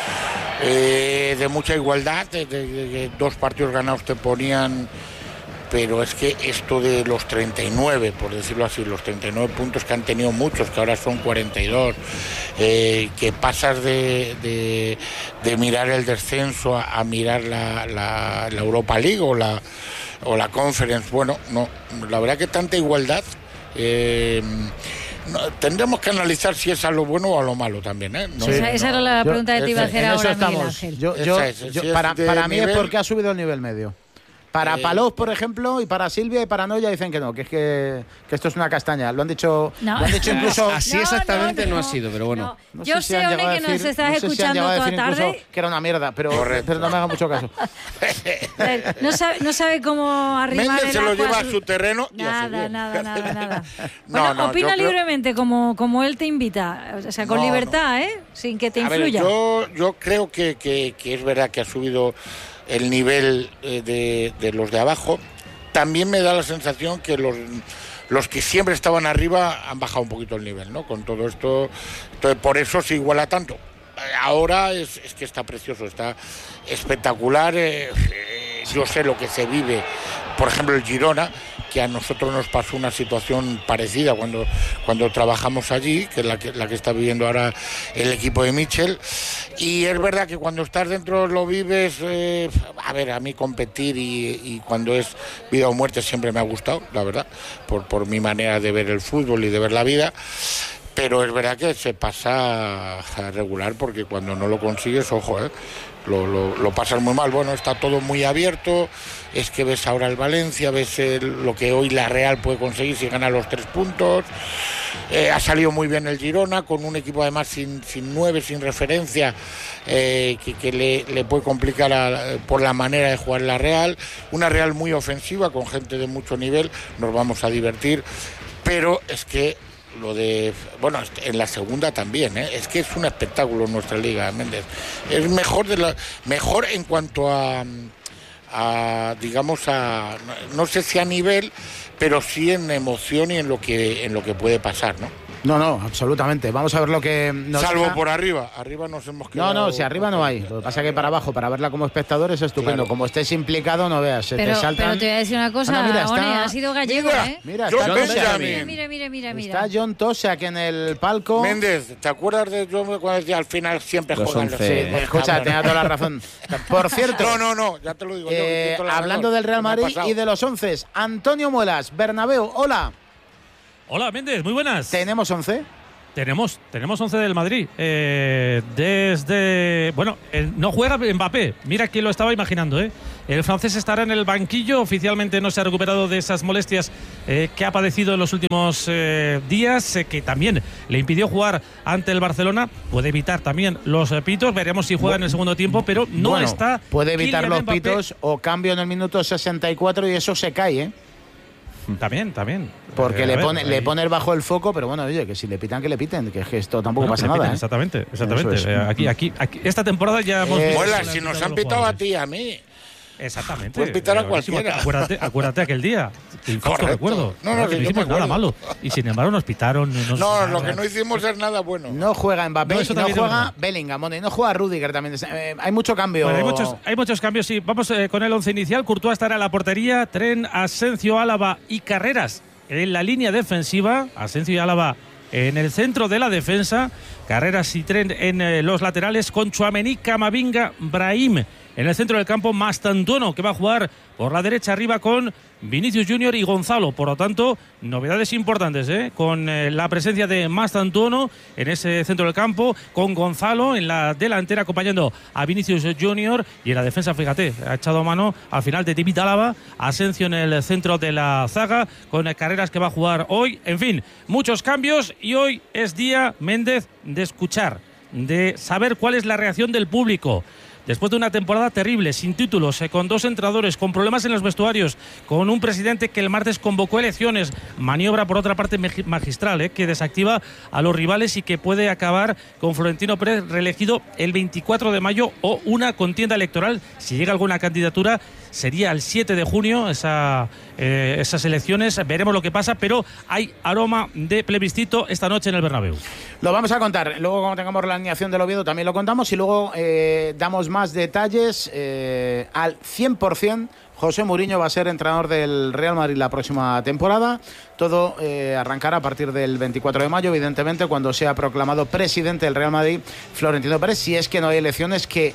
eh, de mucha igualdad, de, de, de, de dos partidos ganados te ponían, pero es que esto de los treinta y nueve, por decirlo así, los treinta y nueve puntos que han tenido muchos, que ahora son cuarenta y dos, eh, que pasas de, de, de mirar el descenso a, a mirar la, la, la Europa League o la, o la Conference, bueno, no, la verdad que tanta igualdad, eh, no, tendremos que analizar si es a lo bueno o a lo malo también, ¿eh? No, sí, esa, esa era la pregunta yo, que te iba a hacer ahora, Miguel Ángel. Yo, yo, es, yo, si para para mí nivel, es porque ha subido el nivel medio. Para eh, Palós, por ejemplo, y para Silvia y para Noya dicen que no, que es que, que esto es una castaña. Lo han dicho, no. lo han dicho incluso. Así exactamente no, no, no, no ha sido, pero bueno. No. No Yo sé, sé One, que decir, nos estás no sé escuchando si toda tarde. Que era una mierda, pero, pero no me haga mucho caso. No sabe, no sabe cómo arrimar Méndez el se lo agua lleva a su, a su terreno y nada, a su bien. nada, nada, nada. no, bueno, no, opina creo... libremente, como, como él te invita. O sea, con no, libertad, no. ¿eh? Sin que te a influya. Ver, yo, yo creo que, que, que es verdad que ha subido el nivel eh, de, de los de abajo. También me da la sensación que los, los que siempre estaban arriba han bajado un poquito el nivel, ¿no? Con todo esto, entonces por eso se iguala tanto. Ahora es, es que está precioso, está espectacular. Eh, eh, yo sé lo que se vive, por ejemplo, el Girona, que a nosotros nos pasó una situación parecida cuando, cuando trabajamos allí, que es la que, la que está viviendo ahora el equipo de Mitchell. Y es verdad que cuando estás dentro lo vives, eh, a ver, a mí competir y, y cuando es vida o muerte siempre me ha gustado, la verdad, por, por mi manera de ver el fútbol y de ver la vida. Pero es verdad que se pasa a regular, porque cuando no lo consigues, ojo, ¿eh? Lo, lo, lo pasas muy mal. Bueno, está todo muy abierto, es que ves ahora el Valencia, ves el, lo que hoy la Real puede conseguir si gana los tres puntos. Eh, ha salido muy bien el Girona, con un equipo además sin, sin nueve, sin referencia, eh, que, que le, le puede complicar a, por la manera de jugar la Real. Una Real muy ofensiva, con gente de mucho nivel, nos vamos a divertir, pero es que lo de, bueno, en la segunda también, ¿eh? Es que es un espectáculo nuestra liga, Méndez. Es mejor de la, mejor en cuanto a, a digamos a, no sé si a nivel, pero sí en emoción y en lo que en lo que puede pasar, ¿no? No, no, absolutamente. Vamos a ver lo que nos Salvo deja. por arriba. Arriba nos hemos quedado. No, no, si arriba no hay. Lo que pasa es que para abajo, para verla como espectador es estupendo. Claro. Como estés implicado, no veas. Se Pero, te saltan. pero te voy a decir una cosa, Anda, mira, está- One, ha sido gallego, Mira, ¿eh? Mira, John está Benjamin. Tosak. Mira, mira, mira, mira, mira. Está John Tosak en el palco. Méndez, ¿te acuerdas de yo cuando decía al final siempre Los juegan once. los Sí, escucha, tenía toda la razón. Por cierto, No, no, no, ya te lo digo yo. que eh, tienes toda la hablando razón. del Real Me ha Madrid pasado. y de los once, Antonio Muelas, Bernabéu, hola. Hola, Méndez, muy buenas. ¿Tenemos once? Tenemos, tenemos once del Madrid. Eh, desde. Bueno, el- no juega Mbappé. Mira quién lo estaba imaginando, ¿eh? El francés estará en el banquillo. Oficialmente no se ha recuperado de esas molestias eh, que ha padecido en los últimos eh, días, eh, que también le impidió jugar ante el Barcelona. Puede evitar también los eh, pitos. Veremos si juega en el segundo tiempo, pero no Bueno, está. Puede evitar Kylian los Mbappé. pitos o cambio en el minuto sesenta y cuatro y eso se cae, ¿eh? También, también. Porque Eh, le a ver, pone, le ahí- pone bajo el foco, pero bueno, oye, que si le pitan, que le piten, que es que esto tampoco Bueno, pasa que le nada. piten, ¿eh? Exactamente, exactamente. Eso es. Eh, aquí, aquí, aquí, esta temporada ya hemos Eh, visto. Muela, que le si nos pitado han los pitado a jugadores. ti y a mí. Exactamente. Pueden pitar a Eh, buenísimo. cualquiera. Acuérdate, acuérdate aquel día. Te infarto Correcto. recuerdo. No, no, Claro, sí, que no yo hicimos me nada acuerdo. malo. Y sin embargo nos pitaron. Nos, No, lo que no hicimos es nada bueno. No juega Mbappé, No, eso no también es juega verdad. Bellingham, bueno, y no juega Rudiger también. Eh, hay mucho cambio. Bueno, hay, muchos, hay muchos cambios, sí. Vamos eh, con el once inicial. Courtois estará en la portería. Tren, Asensio, Álava y Carreras en la línea defensiva. Asensio y Álava en el centro de la defensa. Carreras y Tren en eh, los laterales. Con Tchouaméni, Camavinga, Brahim en el centro del campo. Mastantuono, que va a jugar por la derecha arriba con Vinicius Junior y Gonzalo. Por lo tanto, novedades importantes, ¿eh? Con eh, la presencia de Mastantuono en ese centro del campo, con Gonzalo en la delantera acompañando a Vinicius Junior, y en la defensa, fíjate, ha echado mano al final de David Álava, Asensio en el centro de la zaga, con eh, Carreras que va a jugar hoy. En fin, muchos cambios, y hoy es día, Méndez, de escuchar, de saber cuál es la reacción del público. Después de una temporada terrible, sin títulos, eh, con dos entrenadores, con problemas en los vestuarios, con un presidente que el martes convocó elecciones, maniobra por otra parte magistral, eh, que desactiva a los rivales y que puede acabar con Florentino Pérez reelegido el veinticuatro de mayo, o una contienda electoral, si llega alguna candidatura, sería el siete de junio esa, eh, esas elecciones. Veremos lo que pasa, pero hay aroma de plebiscito esta noche en el Bernabéu. Lo vamos a contar. Luego, cuando tengamos la alineación del Oviedo, también lo contamos. Y luego eh, damos más detalles. Eh, al cien por ciento, José Mourinho va a ser entrenador del Real Madrid la próxima temporada. Todo eh, arrancará a partir del veinticuatro de mayo, evidentemente, cuando sea proclamado presidente del Real Madrid Florentino Pérez. Si es que no hay elecciones, que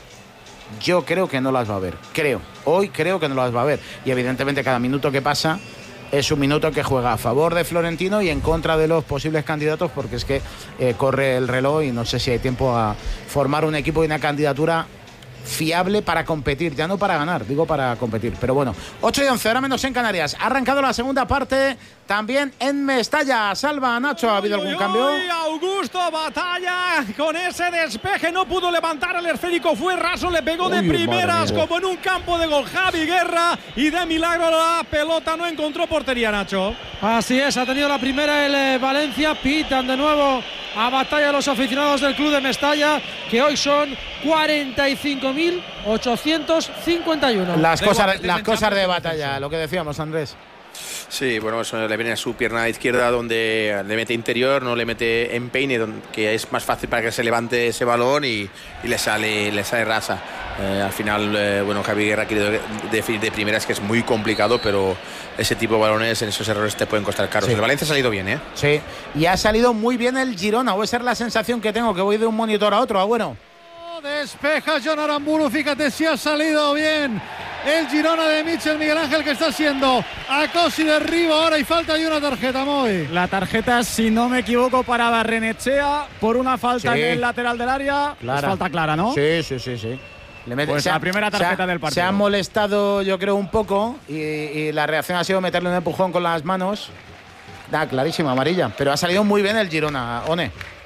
yo creo que no las va a haber. Creo. Hoy creo que no las va a haber. Y evidentemente cada minuto que pasa es un minuto que juega a favor de Florentino y en contra de los posibles candidatos, porque es que eh, corre el reloj y no sé si hay tiempo a formar un equipo y una candidatura fiable para competir, ya no para ganar, digo para competir. Pero bueno, ocho y once, ahora menos en Canarias. Ha arrancado la segunda parte también en Mestalla. Salva, Nacho, ¿ha habido algún cambio? Uy, Augusto Batalla con ese despeje, no pudo levantar el esférico, fue raso, le pegó de Uy, primeras madre mía. como en un campo de gol Javi Guerra, y de milagro la pelota no encontró portería, Nacho. Así es, ha tenido la primera el eh, Valencia. Pitan de nuevo a batalla los aficionados del club de Mestalla, que hoy son cuarenta y cinco mil ochocientos cincuenta y uno. Las cosas, las cosas de batalla, lo que decíamos, Andrés. Sí, bueno, eso le viene a su pierna izquierda, donde le mete interior, no le mete empeine, donde, que es más fácil para que se levante ese balón, y, y le sale le sale rasa. Eh, al final, eh, bueno, Javi Guerra ha querido definir de primeras, que es muy complicado, pero ese tipo de balones, en esos errores te pueden costar caros. Sí. El Valencia ha salido bien, ¿eh? Sí, y ha salido muy bien el Girona, o esa es la sensación que tengo, que voy de un monitor a otro. Ah, bueno. Despeja John Aramburu, fíjate si ha salido bien el Girona de Michel Miguel Ángel, que está haciendo acoso y derribo ahora, y falta y una tarjeta, Moy. La tarjeta, si no me equivoco, para Barrenechea por una falta Sí. en el lateral del área. Clara. Es falta clara, ¿no? Sí, sí, sí, sí. Le mete- Pues se ha- la primera se ha- tarjeta del partido. Se ha molestado, yo creo, un poco, y, y la reacción ha sido meterle un empujón con las manos. Da, clarísima, amarilla. Pero ha salido muy bien el Girona, One.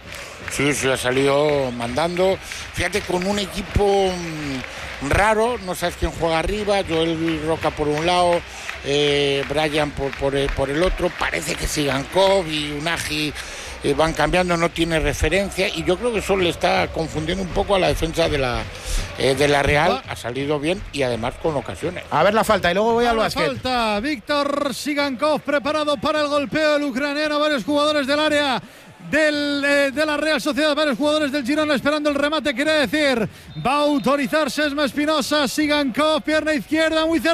Sí, sí, ha salido mandando. Fíjate, con un equipo mm, raro, no sabes quién juega arriba. Joel Roca por un lado, eh, Brian por, por, el, por el otro. Parece que Sigankov y Unagi eh, van cambiando, no tiene referencia. Y yo creo que eso le está confundiendo un poco a la defensa de la, eh, de la Real. Ha salido bien y además con ocasiones. A ver la falta, y luego voy al La básquet. falta, Víctor Sigankov preparado para el golpeo del ucraniano, varios jugadores del área del, eh, de la Real Sociedad. Varios jugadores del Girona esperando el remate, quiere decir. Va a autorizar Sesma Espinosa. Sigankov, pierna izquierda, muy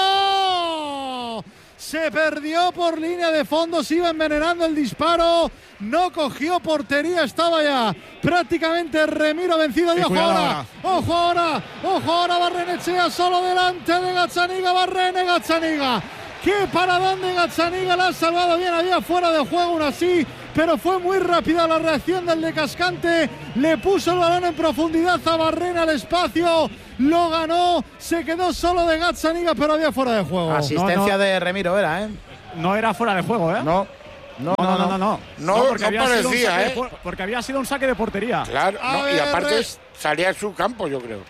cerrado. Se perdió por línea de fondo, se iba envenenando el disparo. No cogió portería, estaba ya prácticamente Remiro vencido. Y ojo ahora, ojo ahora, ojo ahora, Barrenechea solo delante de Gazzaniga. Barrene, Gazzaniga. Qué paradón de Gazzaniga, la ha salvado bien, había fuera de juego aún así, pero fue muy rápida la reacción del de Cascante. Le puso el balón en profundidad a Barrena al espacio, lo ganó, se quedó solo de Gazzaniga, pero había fuera de juego. Asistencia no, no, de Remiro era, ¿eh? No era fuera de juego, ¿eh? No. No, no, no, no, no, no, no, no, porque, no había parecía, sido ¿eh? de, porque había sido un saque de portería. Claro, no, y aparte salía en su campo, yo creo.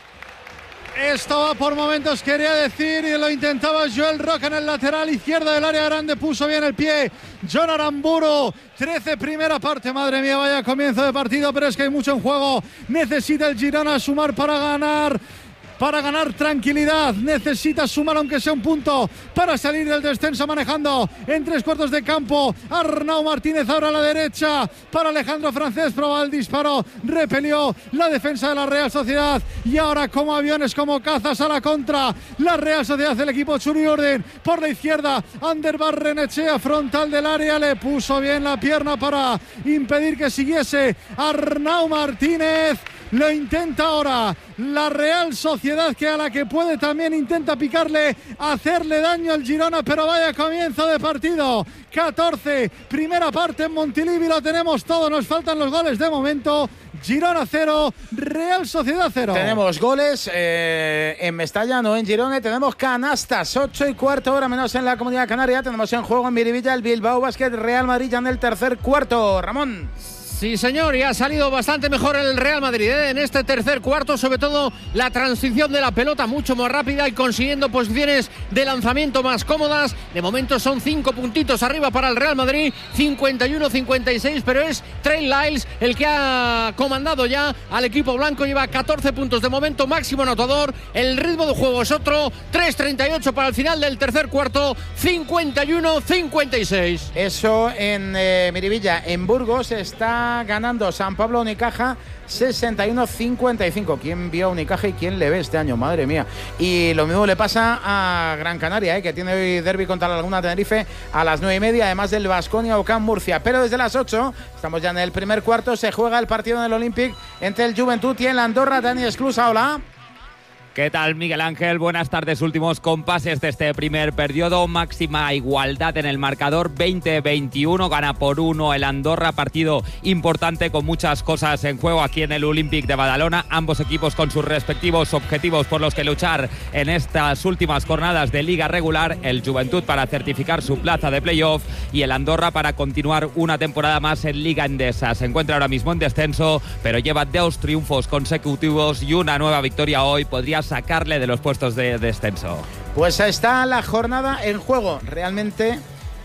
Esto va por momentos, quería decir, y lo intentaba Joel Roca en el lateral izquierdo del área grande, puso bien el pie John Aramburu. trece primera parte, madre mía, vaya comienzo de partido, pero es que hay mucho en juego. Necesita el Girona sumar para ganar. Para ganar tranquilidad, necesita sumar aunque sea un punto para salir del descenso, manejando en tres cuartos de campo. Arnau Martínez ahora a la derecha para Alejandro Francés, probaba el disparo, repelió la defensa de la Real Sociedad y ahora como aviones, como cazas a la contra, la Real Sociedad, el equipo Churi Orden por la izquierda. Ander Barrenechea, frontal del área, le puso bien la pierna para impedir que siguiese Arnau Martínez. Lo intenta ahora la Real Sociedad, que a la que puede también intenta picarle, hacerle daño al Girona, pero vaya comienzo de partido. catorce, primera parte en Montilivi, lo tenemos todo, nos faltan los goles de momento. Girona cero, Real Sociedad cero. Tenemos goles eh, en Mestalla, no en Girona, tenemos canastas, ocho y cuarto, hora menos en la Comunidad Canaria. Tenemos en juego en Miribilla el Bilbao Basket Real Madrid ya en el tercer cuarto. Ramón. Sí, señor, y ha salido bastante mejor el Real Madrid ¿eh? en este tercer cuarto, sobre todo la transición de la pelota mucho más rápida y consiguiendo posiciones de lanzamiento más cómodas. De momento son cinco puntitos arriba para el Real Madrid, cincuenta y uno cincuenta y seis, pero es Trey Lyles el que ha comandado ya al equipo blanco, lleva catorce puntos de momento, máximo anotador. El ritmo de juego es otro, tres treinta y ocho para el final del tercer cuarto, cincuenta y uno cincuenta y seis. Eso en eh, Miribilla. En Burgos está ganando San Pablo Unicaja sesenta y uno cincuenta y cinco. ¿Quién vio a Unicaja y quién le ve este año? Madre mía. Y lo mismo le pasa a Gran Canaria, ¿eh? que tiene hoy derbi contra la Laguna Tenerife a las nueve y media, además del Baskonia Ocán Murcia. Pero desde las ocho, estamos ya en el primer cuarto, se juega el partido en el Olympic entre el Joventut y el Andorra. Dani Esclusa, hola. ¿Qué tal, Miguel Ángel? Buenas tardes. Últimos compases de este primer periodo. Máxima igualdad en el marcador. veinte veintiuno. Gana por uno el Andorra. Partido importante con muchas cosas en juego aquí en el Olympic de Badalona. Ambos equipos con sus respectivos objetivos por los que luchar en estas últimas jornadas de liga regular. El Joventut para certificar su plaza de playoff y el Andorra para continuar una temporada más en Liga Endesa. Se encuentra ahora mismo en descenso, pero lleva dos triunfos consecutivos y una nueva victoria hoy. Podría sacarle de los puestos de descenso. Pues está la jornada en juego. Realmente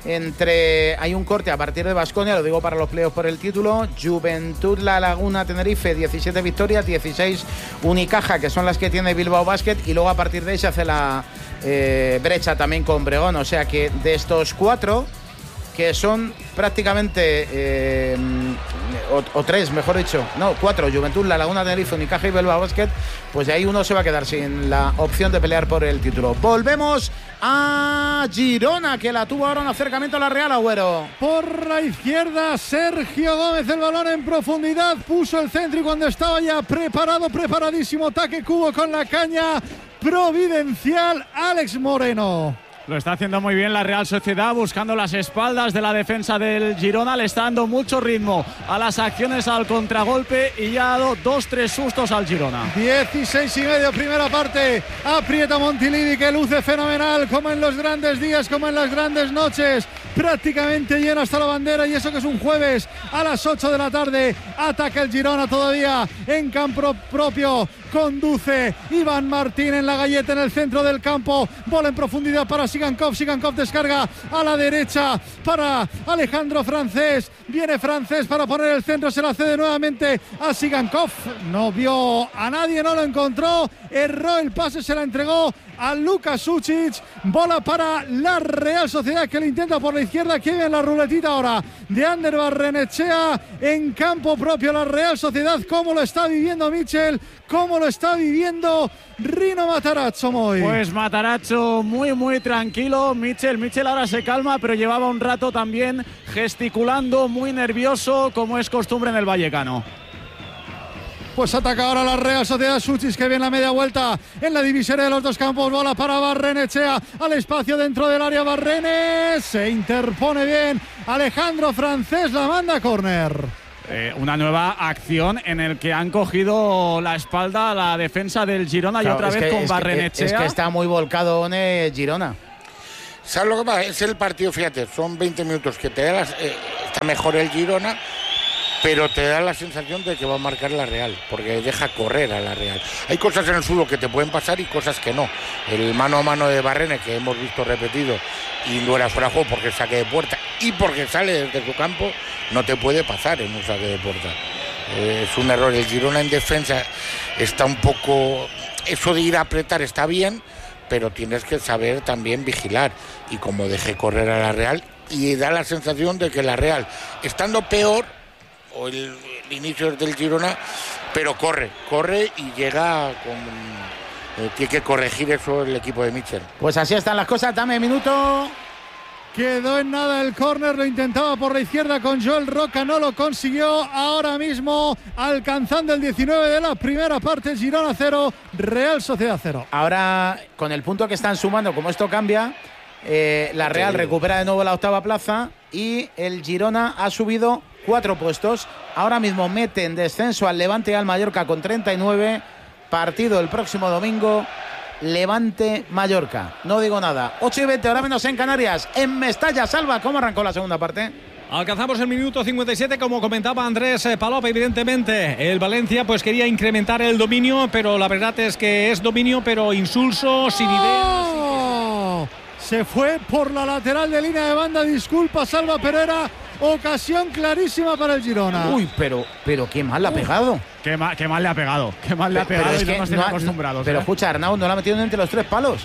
entre hay un corte a partir de Baskonia, lo digo para los playoffs por el título. Joventut La Laguna Tenerife, diecisiete victorias, dieciséis Unicaja, que son las que tiene Bilbao Basket, y luego a partir de ahí se hace la eh, brecha también con Bregón. O sea que de estos cuatro, que son prácticamente eh, o, o tres, mejor dicho, no, cuatro, Joventut, La Laguna Tenerife, Unicaja y Bilbao Basket, pues de ahí uno se va a quedar sin la opción de pelear por el título. Volvemos a Girona, que la tuvo ahora un acercamiento a la Real, Agüero. Por la izquierda, Sergio Gómez, el balón en profundidad, puso el centro y cuando estaba ya preparado, preparadísimo, ataque Cubo con la caña, providencial, Alex Moreno. Lo está haciendo muy bien la Real Sociedad, buscando las espaldas de la defensa del Girona. Le está dando mucho ritmo a las acciones, al contragolpe, y ya ha dado dos, tres sustos al Girona. dieciséis y medio, primera parte. Aprieta Montilivi, que luce fenomenal, como en los grandes días, como en las grandes noches. Prácticamente lleno hasta la bandera, y eso que es un jueves a las ocho de la tarde. Ataca el Girona todavía en campo propio. conduce Iván Martín en la galleta en el centro del campo, bola en profundidad para Sigankov, Sigankov descarga a la derecha para Alejandro Francés, viene Francés para poner el centro, se la cede nuevamente a Sigankov, no vio a nadie, no lo encontró, erró el pase, se la entregó a Luka Sucic, bola para la Real Sociedad que lo intenta por la izquierda, que viene la ruletita ahora de Ander Barrenechea en campo propio. La Real Sociedad, cómo lo está viviendo Michel, cómo lo está viviendo Rino Matarazzo. Muy. Pues Matarazzo muy muy tranquilo, Michel, Michel ahora se calma, pero llevaba un rato también gesticulando, muy nervioso, como es costumbre en el Vallecano. Pues ataca ahora la Real Sociedad. Sucic que viene a media vuelta en la divisoria de los dos campos. Bola para Barrenechea al espacio dentro del área. Barrenes se interpone bien. Alejandro Francés la manda a córner. Eh, una nueva acción en el que han cogido la espalda a la defensa del Girona, claro, y otra vez que, con es Barrenechea. Que, es que está muy volcado eh, Girona. ¿Sabes lo que pasa? Es el partido, fíjate, son veinte minutos que te da las, eh, está mejor el Girona, pero te da la sensación de que va a marcar la Real, porque deja correr a la Real. Hay cosas en el fútbol que te pueden pasar y cosas que no. El mano a mano de Barrene, que hemos visto repetido, y no era fuera de juego porque saque de puerta y porque sale desde su campo, no te puede pasar en un saque de puerta. Eh, es un error. El Girona en defensa está un poco... Eso de ir a apretar está bien, pero tienes que saber también vigilar. Y como deje correr a la Real, y da la sensación de que la Real, estando peor, o el, el inicio del Girona, pero corre, corre y llega con... Eh, tiene que corregir eso el equipo de Michel. Pues así están las cosas, dame minuto. Quedó en nada el córner, lo intentaba por la izquierda con Joel Roca, no lo consiguió. Ahora mismo alcanzando el diecinueve de la primera parte, Girona cero, Real Sociedad cero. Ahora con el punto que están sumando, como esto cambia, eh, la Real recupera de nuevo la octava plaza y el Girona ha subido cuatro puestos. Ahora mismo mete en descenso al Levante y al Mallorca con treinta y nueve. Partido el próximo domingo, Levante-Mallorca. No digo nada. ocho y veinte, ahora menos en Canarias. En Mestalla, Salva, ¿cómo arrancó la segunda parte? Alcanzamos el minuto cincuenta y siete, como comentaba Andrés Palop. Evidentemente el Valencia pues quería incrementar el dominio, pero la verdad es que es dominio pero insulso, sin ¡Oh! idea. Se fue por la lateral de línea de banda, disculpa Salva Pereira. Ocasión clarísima para el Girona. Uy, pero, pero qué mal le ha pegado. Qué mal, qué mal le ha pegado. Qué mal le ha pegado. Pero es y que no nos tiene no ha, acostumbrados. Pero ¿eh? escucha, Arnau no la ha metido entre los tres palos.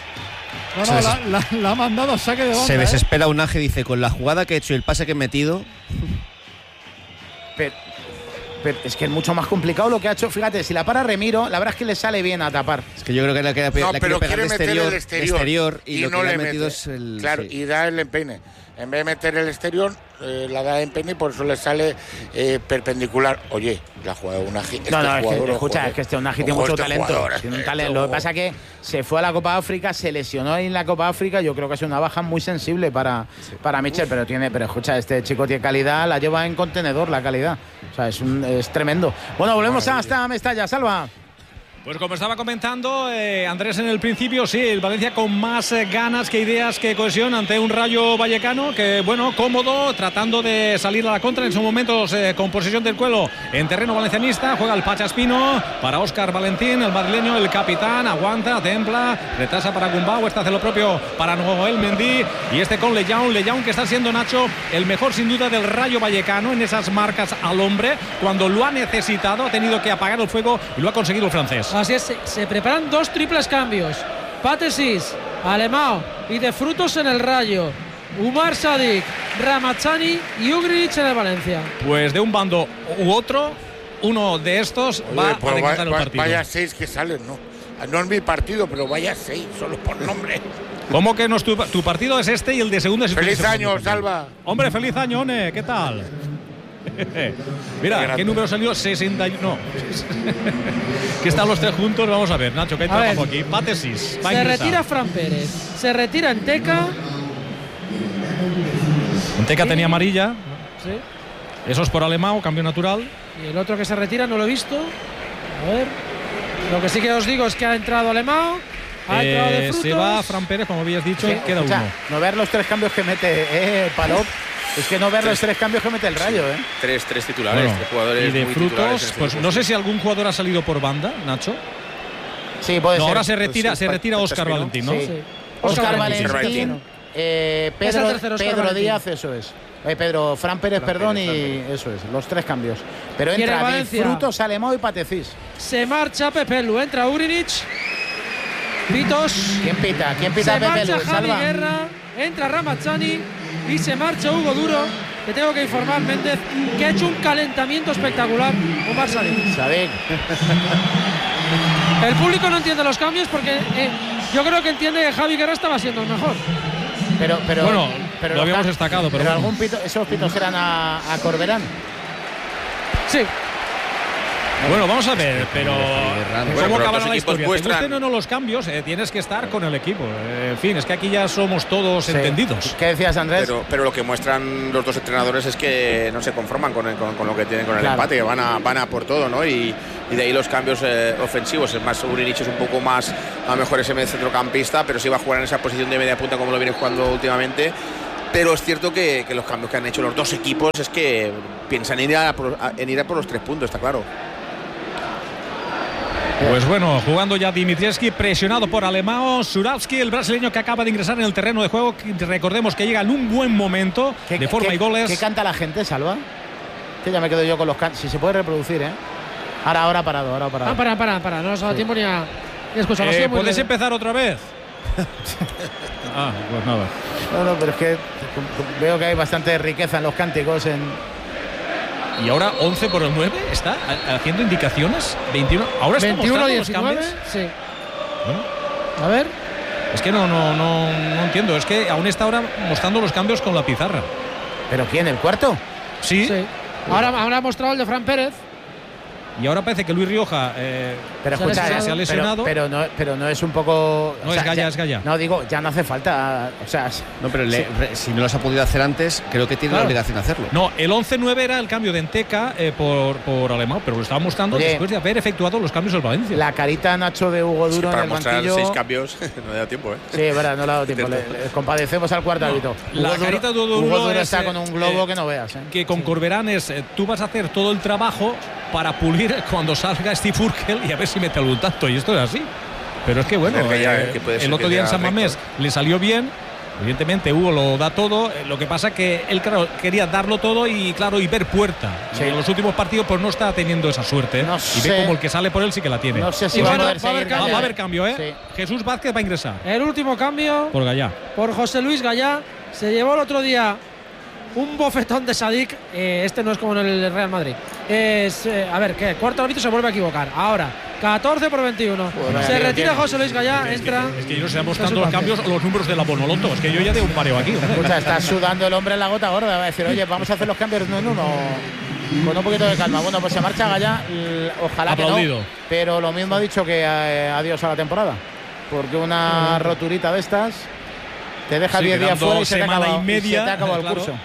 No, no, la, la, la ha mandado a saque de banda. Se desespera ¿eh? Unaje, dice, con la jugada que he hecho y el pase que he metido. Pero, pero es que es mucho más complicado lo que ha hecho. Fíjate, si la para Remiro, la verdad es que le sale bien a tapar. Es que yo creo que la, que la, no, la pero quiere pegar quiere de meter exterior, el exterior, de exterior y, y lo no que le le ha metido mete. es el... Claro, sí. y da el empeine. En vez de meter el exterior, eh, la da empeine y por eso le sale eh, perpendicular. Oye, la jugada de Unagi. Este no, no, es jugador, que, escucha, ojo, es que este Unagi tiene ojo, mucho este talento. jugador, Tiene un este talento. Lo que ojo. pasa es que se fue a la Copa de África, se lesionó en la Copa de África. Yo creo que es una baja muy sensible para, sí. para Michel, pero tiene, pero escucha, este chico tiene calidad, la lleva en contenedor la calidad. O sea, es, un, es tremendo. Bueno, volvemos bueno, hasta Mestalla, Salva. Pues como estaba comentando eh, Andrés en el principio, sí, el Valencia con más eh, ganas que ideas que cohesión ante un Rayo Vallecano que, bueno, cómodo, tratando de salir a la contra en esos momentos eh, con posesión del cuelo en terreno valencianista. Juega el Pachaspino para Óscar Valentín, el madrileño, el capitán, aguanta, templa, retrasa para Gumbau, este hace lo propio para Noel Mendy y este con Lejaun, Lejaun que está siendo, Nacho, el mejor sin duda del Rayo Vallecano en esas marcas al hombre, cuando lo ha necesitado, ha tenido que apagar el fuego y lo ha conseguido el francés. Así es, se, se preparan dos triples cambios. Patesis, Alemão y de frutos en el Rayo. Umar Sadik, Ramazani y Ugrich en el Valencia. Pues de un bando u otro, uno de estos Oye, va pues a decantar va, el va, partido. Vaya seis que salen, ¿no? No es mi partido, pero vaya seis, solo por nombre. ¿Cómo que no es tu, tu partido es este y el de segundo es el ¡Feliz segundo año, partido? Salva! Hombre, feliz año, One, ¿qué tal? Mira, ¿qué número salió? sesenta y uno. No. Que están los tres juntos. Vamos a ver, Nacho, que hay a trabajo ver, aquí. Pátesis. Se retira Fran Pérez. Se retira Enteca. Enteca tenía amarilla. Sí. Eso es por Alemão, cambio natural. Y el otro que se retira no lo he visto. A ver. Lo que sí que os digo es que ha entrado Alemão. Ha entrado de eh, frutos. Se va Fran Pérez, como habías dicho, sí, queda o sea, uno. No ver los tres cambios que mete eh, Palop. Es que no ver los tres cambios que mete el Rayo, ¿eh? Tres, tres titulares, Bueno, tres jugadores y de muy Frutos, titulares en este pues equipo. no sé si algún jugador ha salido por banda, Nacho. Sí, puede no, ser. ahora se retira, Pues sí, se retira pa- Óscar Paspino. Valentín, ¿no? Sí. Sí. Óscar Valentín, Valentín. eh, Es el Pedro, tercero, Óscar Pedro Valentín. Díaz, eso es. Eh, Pedro, Fran Pérez, Fran perdón, Pérez, y Fran eso es, los tres cambios. Pero Y en el entra de Valencia. Frutos, Alemão y Patecís. Se marcha Pepe Lu, entra Urinic. Pitos. ¿Quién pita? ¿Quién pita Se a Pepe marcha Lu? Javi Salva. Guerra, entra Ramazani y se marcha Hugo Duro. Te tengo que informar, Méndez, que ha hecho un calentamiento espectacular Omar Sadik. Sadik. El público no entiende los cambios porque eh, yo creo que entiende que Javi Guerra estaba siendo el mejor. Pero, pero, Bueno, pero lo los habíamos ca- destacado, pero, bueno. algún pito, esos pitos eran a, a Corberán. Sí. Bueno, vamos a ver, pero Bueno, ¿cómo pero los acabará dos la equipos historia? muestran- Te gusten o no los cambios, eh, tienes que estar con el equipo. Eh, en fin, es que aquí ya somos todos Sí. entendidos. ¿Qué decías, Andrés? Pero, pero lo que muestran los dos entrenadores es que no se conforman con, el- con, con lo que tienen con el Claro. empate, que van a, van a por todo, ¿no? Y, y de ahí los cambios eh, ofensivos. Es más, Urinic es un poco más, a lo mejor ese centrocampista, pero sí va a jugar en esa posición de media punta como lo viene jugando últimamente. Pero es cierto que, que los cambios que han hecho los dos equipos es que piensan en ir a por, a- en ir a por los tres puntos, está claro. Pues bueno, jugando ya Dimitrievski, presionado por Alemão, Surawski, el brasileño que acaba de ingresar en el terreno de juego. Que recordemos que llega en un buen momento, ¿Qué- de forma qué- y goles. ¿Qué canta la gente, Salva? Que ya me quedo yo con los cantos. Si se puede reproducir, ¿eh? Ahora, ahora parado, ahora parado. Ah, para, para, para, no nos ha dado Sí. tiempo ni a, ni a escuchar. Ha Eh, sido muy ¿Puedes leve. empezar otra vez? ah, pues nada. No, no, pero es que veo que hay bastante riqueza en los cánticos. En... Y ahora once por el nueve está ha- haciendo indicaciones. veintiuno. Ahora está veintiuno mostrando los diecinueve, cambios. sí. Bueno, A ver. es que no, no, no, no entiendo. Es que aún está ahora mostrando los cambios con la pizarra. ¿Pero quién? ¿El cuarto? Sí. Sí. Ahora, ahora ha mostrado el de Fran Pérez. Y ahora parece que Luis Rioja eh, Pero se, escucha, ha- se ha pero- lesionado. Pero, no, pero no es un poco. No, o es sea, Gaya, ya- es Gaya. No, digo, ya no hace falta. O sea, No, pero le- re- si no los ha podido hacer antes, creo que tiene Claro. la obligación de hacerlo. No, el once nueve era el cambio de Enteca eh, por, por Alemão, pero lo estaba mostrando Oye, después de haber efectuado los cambios del Valencia. la carita Nacho de Hugo Duro Para en el mostrar banquillo. seis cambios no le da tiempo, ¿eh? Sí, es verdad, no le ha dado tiempo. Le, le compadecemos al cuarto árbitro. la Hugo Duro- carita de Hugo Hugo Duro Duro es, está eh, con un globo eh, que no veas. ¿eh? Que con Corberán es, eh, tú vas a hacer todo el trabajo para pulir cuando salga Steve Urkel y a ver si mete algún tanto. Y esto es así. Pero es que bueno, Es que ya, eh, que puede ser el otro que día en sea San Mamés le salió bien. Evidentemente Hugo lo da todo. eh, Lo que pasa que él claro, quería darlo todo y claro y ver puerta. Sí. Y en los últimos partidos pues no está teniendo esa suerte. No y sé. ve como el que sale por él sí que la tiene. No sé si Y va a bueno, poder va a haber seguir Va, cambio. va a Gallá. haber cambio, ¿eh? Sí. Jesús Vázquez va a ingresar El último cambio por Gallá. por José Luis Gallá. Se llevó el otro día un bofetón de Sadik. Eh, este no es como en el Real Madrid. Es, eh, a ver, ¿qué? Cuarto árbitro se vuelve a equivocar. Ahora, catorce por veintiuno. Joder, se tío, retira tiene- José Luis Gallá, Es que, entra. es que yo no sé mostrando Jesús los cambios Vázquez. los números de la Bonoloto. Es que yo ya de un mareo aquí. hombre. Escucha, está sudando el hombre en la gota gorda. Va a decir, oye, vamos a hacer los cambios uno en uno. Con un poquito de calma. Bueno, pues se marcha Gallá. l- Ojalá que Aplaudido. no. Pero lo mismo ha dicho que eh, adiós a la temporada. Porque una roturita de estas te deja Sí, diez días quedando fuera y se te ha semana y acabado, y media, se te ha acabado el claro. curso.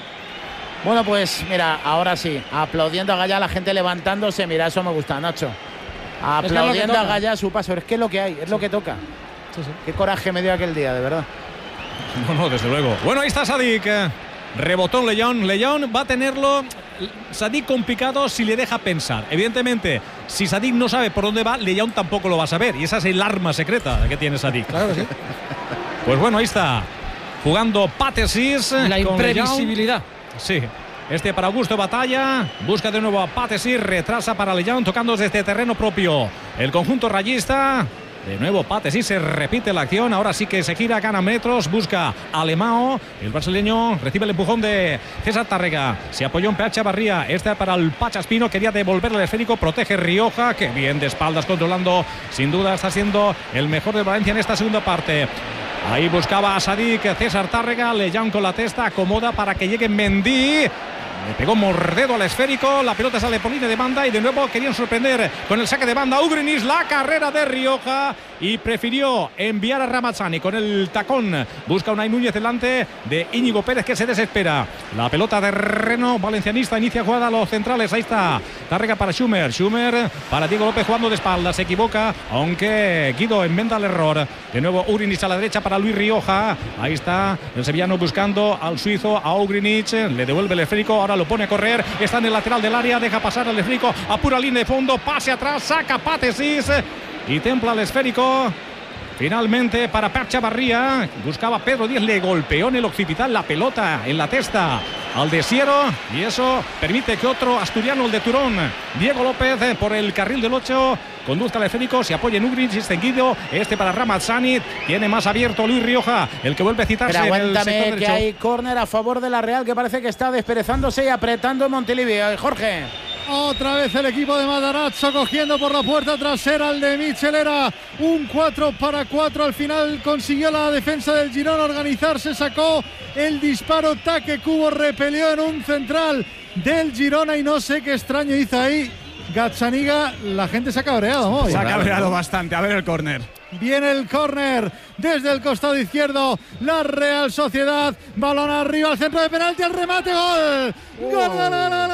Bueno, pues mira, ahora sí, aplaudiendo a Gallá, la gente levantándose. Mira, eso me gusta, Nacho. Aplaudiendo toca. a Gallá a su paso. Es que es lo que hay, es lo que toca. Qué coraje me dio aquel día, de verdad. No, no, desde luego. Bueno, ahí está Sadik. eh. Rebotón León. León va a tenerlo. Sadik complicado si le deja pensar. Evidentemente, si Sadik no sabe por dónde va, León tampoco lo va a saber. Y esa es el arma secreta que tiene Sadik. Claro que sí. Pues bueno, ahí está. Jugando Patesis. La con imprevisibilidad. León. Sí. Este para Augusto Batalla. Busca de nuevo a Patesis. Retrasa para León. Tocando desde terreno propio. El conjunto rayista. De nuevo Patesis. Se repite la acción. Ahora sí que se gira. Gana metros. Busca Alemão. El brasileño recibe el empujón de César Tárrega. Se apoyó en P H Barría. Este para el Pachaspino. Quería devolverle el esférico. Protege Rioja. Que bien de espaldas controlando. Sin duda está siendo el mejor de Valencia en esta segunda parte. Ahí buscaba a Sadik, César Tárrega, León con la testa, acomoda para que llegue Mendy. Le pegó Mordedo al esférico, la pelota sale por línea de banda y de nuevo querían sorprender con el saque de banda Ugrinis, la carrera de Rioja y prefirió enviar a Ramazzani con el tacón. Busca Unai Núñez delante de Íñigo Pérez, que se desespera. La pelota de terreno valencianista, inicia jugada a los centrales. Ahí está, Tárrega para Schumer, Schumer para Diego López jugando de espaldas, se equivoca, aunque Guido enmenda el error. De nuevo Ugrinic a la derecha para Luis Rioja. Ahí está el sevillano buscando al suizo, a Ugrinic, le devuelve el esférico, ahora lo pone a correr, está en el lateral del área, deja pasar al esférico a pura línea de fondo, pase atrás, saca Patesis y templa el esférico. Finalmente para Pep Chavarría, buscaba Pedro Díaz, le golpeó en el occipital la pelota en la testa al Desiero y eso permite que otro asturiano, el de Turón, Diego López, por el carril del ocho, conduzca al esférico, se apoya en Ugrinic, extendido, este para Ramazzani, tiene más abierto Luis Rioja, el que vuelve a citarse. Pero en el sector aguántame, derecho. que hay córner a favor de la Real, que parece que está desperezándose y apretando en Montilivi. Jorge. Otra vez el equipo de Matarazzo cogiendo por la puerta trasera al de Mitchell. Era un cuatro para cuatro. Al final consiguió la defensa del Girona organizarse, sacó el disparo. Taque Cubo repelió en un central del Girona y no sé qué extraño hizo ahí Gazzaniga. La gente se ha cabreado, ¿no? Se ha cabreado bastante. A ver el córner. Viene el córner desde el costado izquierdo. La Real Sociedad. Balón arriba al centro de penalti. El remate. Gol. Gol, gol, gol, gol, gol,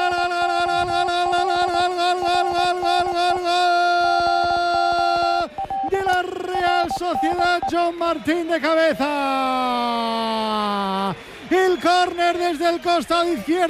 de la Real Sociedad. John Martín de cabeza. El córner desde el costado izquierdo.